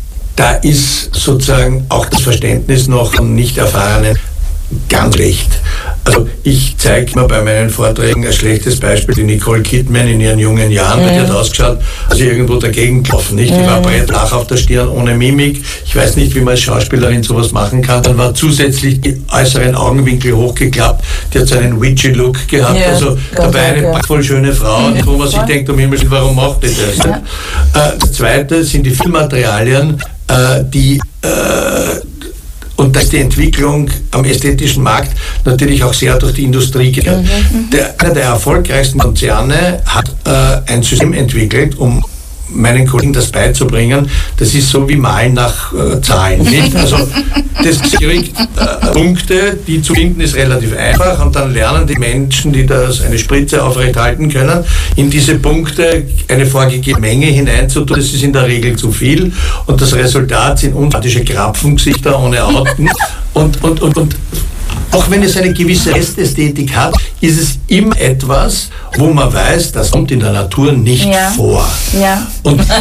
da ist sozusagen auch das Verständnis noch von Nicht-Erfahrenen ganz schlecht. Also ich zeige mir bei meinen Vorträgen ein schlechtes Beispiel, die Nicole Kidman in ihren jungen Jahren, mhm. die hat ausgeschaut, als sie irgendwo dagegen gelaufen, nicht? Die mhm. war breitflach auf der Stirn, ohne Mimik. Ich weiß nicht, wie man als Schauspielerin sowas machen kann. Dann war zusätzlich die äußeren Augenwinkel hochgeklappt. Die hat so einen witchy-Look gehabt. Ja, also dabei eine ja. voll schöne Frau, mhm. wo man sich denkt, um Himmels Willen, warum macht die das? Ja. Äh, das Zweite sind die Filmmaterialien, äh, die äh, und dass die Entwicklung am ästhetischen Markt natürlich auch sehr durch die Industrie geht. Mhm. Der, einer der erfolgreichsten Konzerne hat äh, ein System entwickelt, um meinen Kollegen das beizubringen. Das ist so wie Malen nach äh, Zahlen. Nicht? Also das kriegt äh, Punkte, die zu finden ist relativ einfach und dann lernen die Menschen, die das eine Spritze aufrechthalten können, in diese Punkte eine vorgegebene Menge hineinzutun. Das ist in der Regel zu viel und das Resultat sind unsympathische Krapfengesichter ohne Augen und, und, und, und auch wenn es eine gewisse Restästhetik hat, ist es immer etwas, wo man weiß, das kommt in der Natur nicht ja. vor. Ja. Und das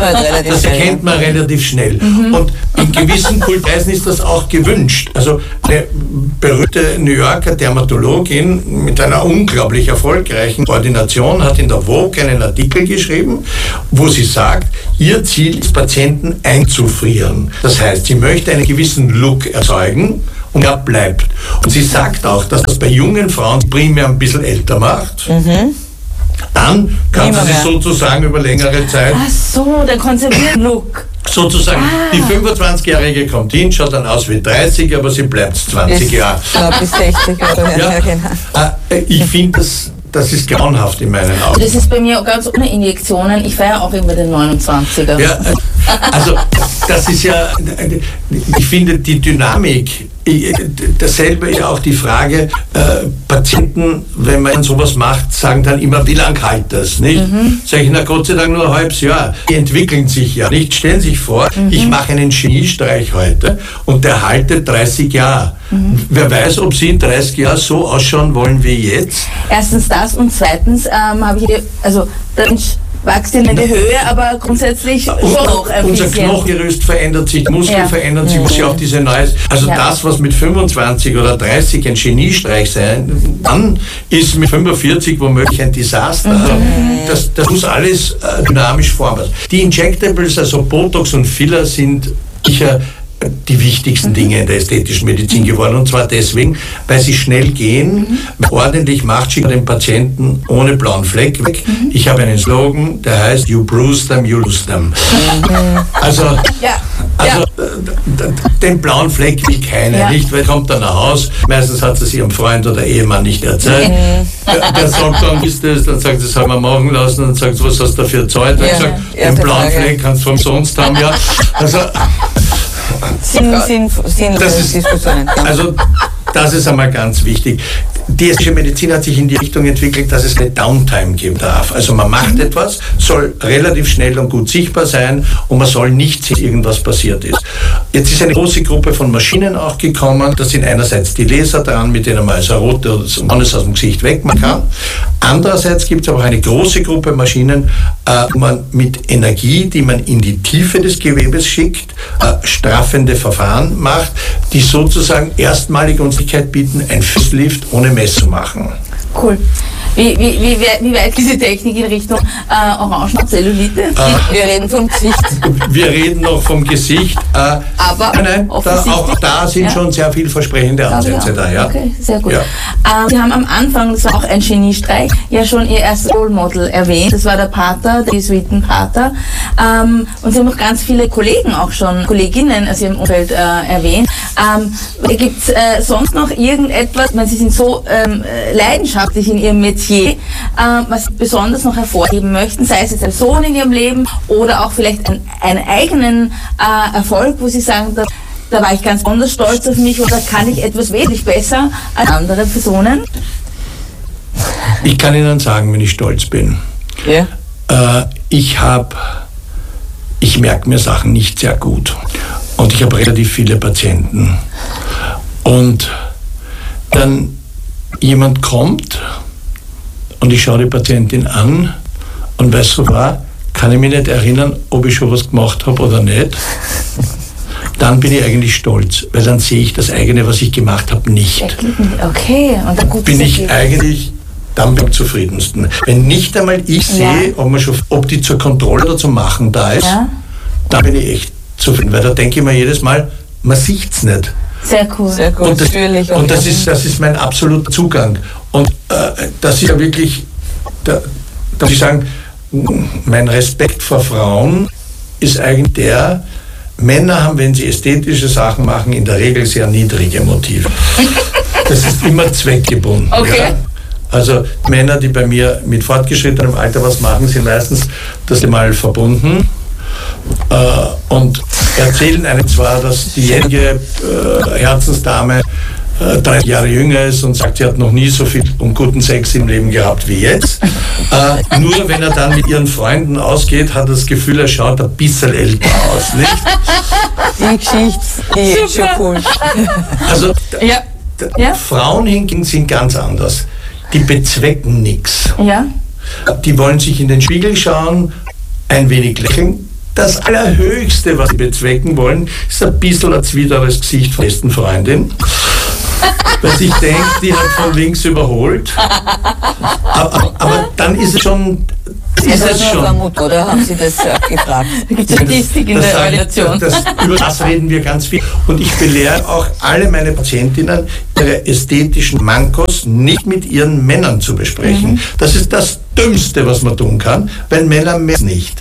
erkennt man relativ schnell. Mhm. Und in gewissen Kultkreisen ist das auch gewünscht. Also eine berühmte New Yorker Dermatologin mit einer unglaublich erfolgreichen Ordination hat in der Vogue einen Artikel geschrieben, wo sie sagt, ihr Ziel ist, Patienten einzufrieren. Das heißt, sie möchte einen gewissen Look erzeugen, und er bleibt. Und sie sagt auch, dass das bei jungen Frauen primär ein bisschen älter macht. Mhm. Dann kann sie sich sozusagen über längere Zeit... Ach so, der konserviert Look. Sozusagen, ah. die fünfundzwanzigjährige kommt hin, schaut dann aus wie dreißig, aber sie bleibt zwanzig Jahre. Ja, bis sechzig. Oder ja, ja, genau. Ich finde das... Das ist grauenhaft in meinen Augen. Das ist bei mir ganz ohne Injektionen. Ich feiere auch immer den neunundzwanziger. Ja, also das ist ja, ich finde die Dynamik, dasselbe ist auch die Frage, äh, Patienten, wenn man sowas macht, sagen dann immer, wie lang hält das, nicht? Mhm. Sag ich, na Gott sei Dank nur ein halbes Jahr. Die entwickeln sich ja, nicht? Stellen Sie sich vor, mhm. ich mache einen Geniestreich heute und der haltet dreißig Jahre. Mhm. Wer weiß, ob Sie in dreißig Jahren so ausschauen wollen wie jetzt? Erstens das und zweitens ähm, habe ich, also der Mensch wächst in die Höhe, aber grundsätzlich schon noch ein Unser bisschen. Knochengerüst verändert sich, Muskeln Ja. verändern sich, muss ja auch diese neues. Also Ja. das, was mit fünfundzwanzig oder dreißig ein Geniestreich sein, dann ist mit fünfundvierzig womöglich ein Desaster. Also das, das muss alles äh, dynamisch formen. Die Injectables, also Botox und Filler, sind sicher die wichtigsten Dinge in der ästhetischen Medizin geworden. Und zwar deswegen, weil sie schnell gehen, ordentlich macht, schickt den Patienten ohne blauen Fleck weg. Ich habe einen Slogan, der heißt You bruise them, you lose them. Also, Ja. also Ja. äh, d- den blauen Fleck will keiner, Ja. nicht? Weil kommt dann nach Hause, meistens hat sie es ihrem Freund oder Ehemann nicht erzählt. Der, der sagt dann, ist das, dann sagt sie, das haben wir machen lassen, und sagt, was hast du dafür gezahlt? Dann Ja. sagt, den Erste blauen Frage. Fleck kannst du umsonst haben, ja. Also, Sinn, Sinn, sinnlose Das ist- Diskussionen. Also das ist einmal ganz wichtig. Die ästhetische Medizin hat sich in die Richtung entwickelt, dass es eine Downtime geben darf. Also man macht etwas, soll relativ schnell und gut sichtbar sein und man soll nicht sehen, dass irgendwas passiert ist. Jetzt ist eine große Gruppe von Maschinen auch gekommen. Da sind einerseits die Laser dran, mit denen man also rote oder so alles aus dem Gesicht wegmachen kann. Andererseits gibt es aber auch eine große Gruppe Maschinen, äh, wo man mit Energie, die man in die Tiefe des Gewebes schickt, äh, straffende Verfahren macht, die sozusagen erstmalig uns die Möglichkeit bieten, ein Facelift ohne Messung machen. Cool. Wie, wie, wie, wie weit geht die Technik in Richtung äh, Orangen-Zellulite? Wir reden vom Gesicht. Wir reden noch vom Gesicht, äh, Aber nein, nein, da, offensichtlich- auch da sind Ja. schon sehr vielversprechende Ansätze Ja. da. Ja. Okay, sehr gut. Ja. Ähm, Sie haben am Anfang, das war auch ein Geniestreich, ja schon Ihr erstes Role Model erwähnt. Das war der Pater, der Jesuitenpater. Ähm, und Sie haben auch ganz viele Kollegen auch schon, Kolleginnen aus Ihrem Umfeld äh, erwähnt. Ähm, Gibt es äh, sonst noch irgendetwas, ich meine, Sie sind so ähm, äh, leidenschaftlich in Ihrem Metier, äh, was Sie besonders noch hervorheben möchten, sei es jetzt eine Person in Ihrem Leben oder auch vielleicht ein, einen eigenen äh, Erfolg, wo Sie sagen, da, da war ich ganz besonders stolz auf mich oder kann ich etwas wesentlich besser als andere Personen? Ich kann Ihnen sagen, wenn ich stolz bin. Ja. Äh, ich habe, ich merke mir Sachen nicht sehr gut. Und ich habe relativ viele Patienten. Und dann jemand kommt und ich schaue die Patientin an und weiß so war, kann ich mich nicht erinnern, ob ich schon was gemacht habe oder nicht. Dann bin ich eigentlich stolz, weil dann sehe ich das eigene, was ich gemacht habe, nicht. Okay, und dann gut Bin ich eigentlich dann am zufriedensten. Wenn nicht einmal ich sehe, Ja. ob, man schon, ob die zur Kontrolle oder zum Machen da ist, Ja. dann bin ich echt zufrieden, weil da denke ich mir jedes Mal, man sieht es nicht. Sehr cool. Sehr gut. Und, das, Natürlich. und das, ist, das ist mein absoluter Zugang. Und äh, das ist ja wirklich, da, da muss ich sagen, mein Respekt vor Frauen ist eigentlich der, Männer haben, wenn sie ästhetische Sachen machen, in der Regel sehr niedrige Motive. Das ist immer zweckgebunden. Okay. Ja? Also Männer, die bei mir mit fortgeschrittenem Alter was machen, sind meistens das mal verbunden äh, und erzählen einem zwar, dass diejenige äh, Herzensdame äh, dreißig Jahre jünger ist und sagt, sie hat noch nie so viel und guten Sex im Leben gehabt wie jetzt. Äh, nur wenn er dann mit ihren Freunden ausgeht, hat er das Gefühl, er schaut ein bisschen älter aus, nicht? Die Geschichte, die ist schon cool. Also Ja. d- Ja. Frauen hingegen sind ganz anders. Die bezwecken nichts. Ja. Die wollen sich in den Spiegel schauen, ein wenig lächeln. Das Allerhöchste, was sie bezwecken wollen, ist ein bisschen ein zwideres Gesicht von der besten Freundin. Weil sich denkt, die hat von links überholt. Aber, aber, aber dann ist es schon... Das Ist ist es nur schon. Vermut, oder? Haben Sie das äh, gefragt? Da gibt es Statistik in Das der sage- Relation. Das, über das reden wir ganz viel. Und ich belehre auch alle meine Patientinnen, ihre ästhetischen Mankos nicht mit ihren Männern zu besprechen. Mhm. Das ist das Dümmste, was man tun kann, weil Männer mehr nicht.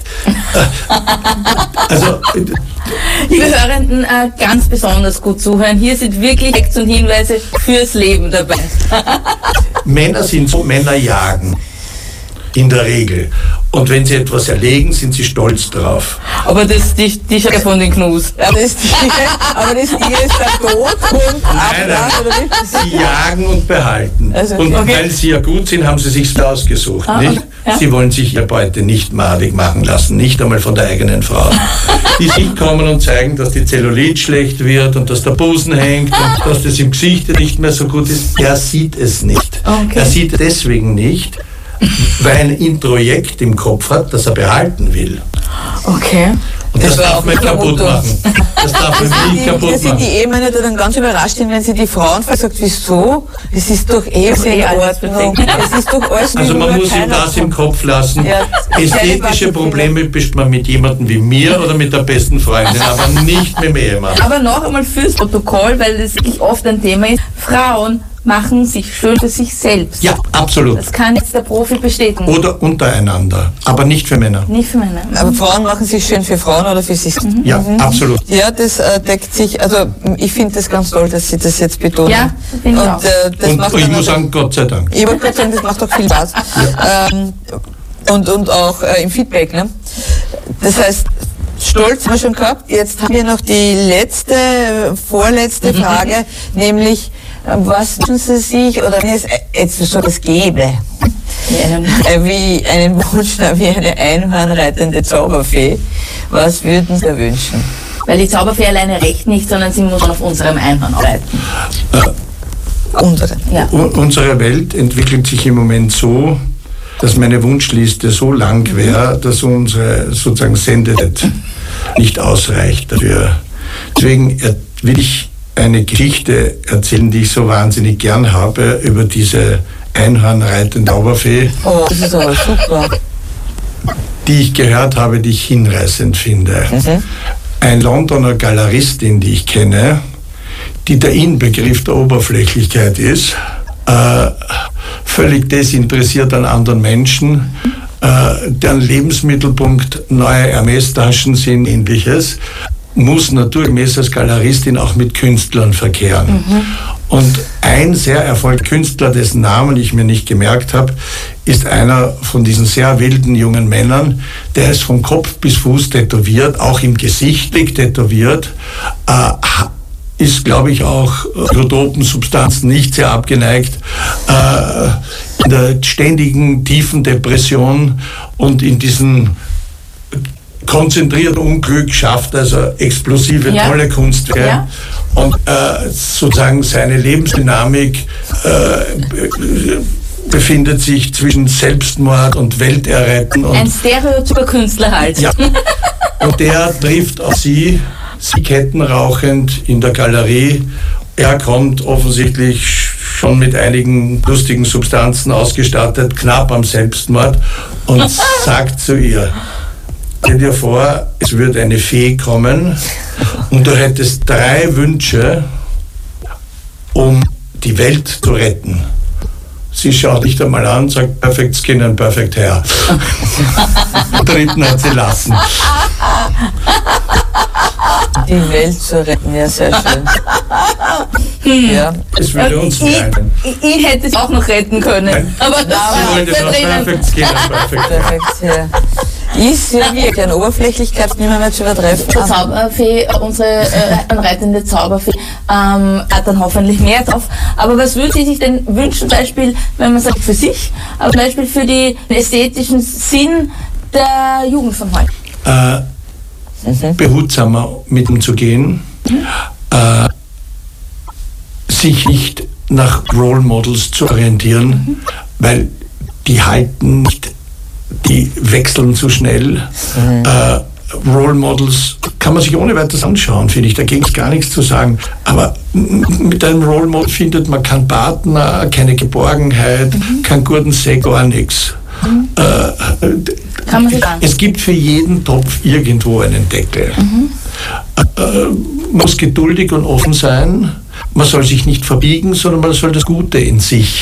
Also, Liebe Hörenden, äh, ganz besonders gut zuhören. Hier sind wirklich Facts und Hinweise fürs Leben dabei. Männer sind so, Männer jagen. In der Regel. Und wenn sie etwas erlegen, sind sie stolz drauf. Aber das die, die Schacke von den Knus. Ja, das Tier, aber das Tier ist der Tod und Nein, Ablag, oder nein. wie? Sie jagen und behalten. Also, und okay. weil sie ja gut sind, haben sie sich ausgesucht. Ah, nicht? okay. Ja. Sie wollen sich ihre Beute nicht madig machen lassen, nicht einmal von der eigenen Frau. Die nicht kommen und zeigen, dass die Zellulit schlecht wird und dass der Busen hängt und dass das im Gesicht nicht mehr so gut ist. Er sieht es nicht. Okay. Er sieht deswegen nicht, weil er ein Introjekt im Kopf hat, das er behalten will. Okay. Und das, Das war darf auch man nicht kaputt kaputt. machen. Das darf man Die, nie kaputt hier sind die machen. Ehemänner, die dann ganz überrascht sind, wenn sie die Frauen fragen, sagt, wieso? Es ist doch eh ist eh in alles Ordnung. perfekt. Es ist doch alles Also wie man nur muss ihm keiner das im kommt. Kopf lassen. Ja. Ästhetische Probleme bespricht man mit jemandem wie mir oder mit der besten Freundin, aber nicht mit dem Ehemann. Aber noch einmal fürs Protokoll, weil das wirklich oft ein Thema ist. Frauen machen sich schön für sich selbst. Ja, absolut. Das kann jetzt der Profi bestätigen. Oder untereinander, aber nicht für Männer. Nicht für Männer. Aber Frauen machen sich schön für Frauen oder für sich. Ja, absolut. Ja, das äh, deckt sich, also ich finde das ganz toll, dass Sie das jetzt betonen. Ja, finde ich Und, auch. äh, das Und macht ich dann muss also- sagen, Gott sei Dank. Ich wollte gerade sagen, das macht doch viel Spaß. Ähm, und, und auch äh, im Feedback. Ne? Das heißt, Stolz haben wir schon gehabt. Jetzt haben wir noch die letzte, äh, vorletzte Frage, nämlich, äh, was wünschen Sie sich, oder wenn es äh, jetzt so das gäbe, äh, wie einen Wunsch, wie eine einhornreitende Zauberfee, was würden Sie wünschen? Weil die Zauberfee alleine reicht nicht, sondern sie muss auf unserem Einhorn arbeiten. Unsere. Ja. U- Unsere Welt entwickelt sich im Moment so, dass meine Wunschliste so lang wäre, dass unsere sozusagen Sendezeit nicht ausreicht dafür. Deswegen er- will ich eine Geschichte erzählen, die ich so wahnsinnig gern habe, über diese einhornreitende Zauberfee, Oh, das ist aber super. die ich gehört habe, die ich hinreißend finde. Mhm. Ein Londoner Galeristin, die ich kenne, die der Inbegriff der Oberflächlichkeit ist, äh, völlig desinteressiert an anderen Menschen, äh, deren Lebensmittelpunkt neue Hermes-Taschen sind, ähnliches, muss naturgemäß als Galeristin auch mit Künstlern verkehren. Mhm. Und ein sehr erfolgreicher Künstler, dessen Namen ich mir nicht gemerkt habe, ist einer von diesen sehr wilden jungen Männern, der ist von Kopf bis Fuß tätowiert, auch im Gesicht liegt tätowiert, äh, ist, glaube ich, auch psychotropen Substanzen nicht sehr abgeneigt, äh, in der ständigen tiefen Depression und in diesem konzentrierten Unglück schafft also explosive, Ja. tolle Kunstwerke. Ja. Und äh, sozusagen seine Lebensdynamik äh, befindet sich zwischen Selbstmord und Welterretten. Ein Und, stereotyper Künstler halt. ja. Und der trifft auf sie, sie kettenrauchend in der Galerie. Er kommt offensichtlich schon mit einigen lustigen Substanzen ausgestattet, knapp am Selbstmord, und sagt zu ihr: Stell dir vor, es würde eine Fee kommen und du hättest drei Wünsche, um die Welt zu retten. Sie schaut dich einmal an und sagt: Perfect Skin and Perfect Hair. Den dritten hat sie lassen. Die Welt zu retten, ja, sehr schön. Ja. Es würde uns ihn, meinen. ihn hätte ich auch noch retten können. Nein. Aber Sie das wollte war noch drinnen. Perfect Skin and Perfect Hair. Perfekt, ja. Ist ja wirklich eine Oberflächlichkeit nicht mehr zu übertreffen. Die Zauberfee, unsere äh, anreitende Zauberfee, ähm, hat dann hoffentlich mehr drauf. Aber was würde sie sich denn wünschen, zum Beispiel, wenn man sagt für sich, aber zum Beispiel für die, den ästhetischen Sinn der Jugend von heute? Äh, behutsamer mit umzugehen, äh, sich nicht nach Role Models zu orientieren, weil die halten nicht, die wechseln zu schnell. Äh, Role Models kann man sich ohne weiteres anschauen, finde ich. Dagegen ist gar nichts zu sagen. Aber m- mit einem Role Model findet man keinen Partner, keine Geborgenheit, keinen guten Sex, gar nichts. Äh, Kann man sich sagen. es gibt für jeden Topf irgendwo einen Deckel. Äh, man muss geduldig und offen sein. Man soll sich nicht verbiegen, sondern man soll das Gute in sich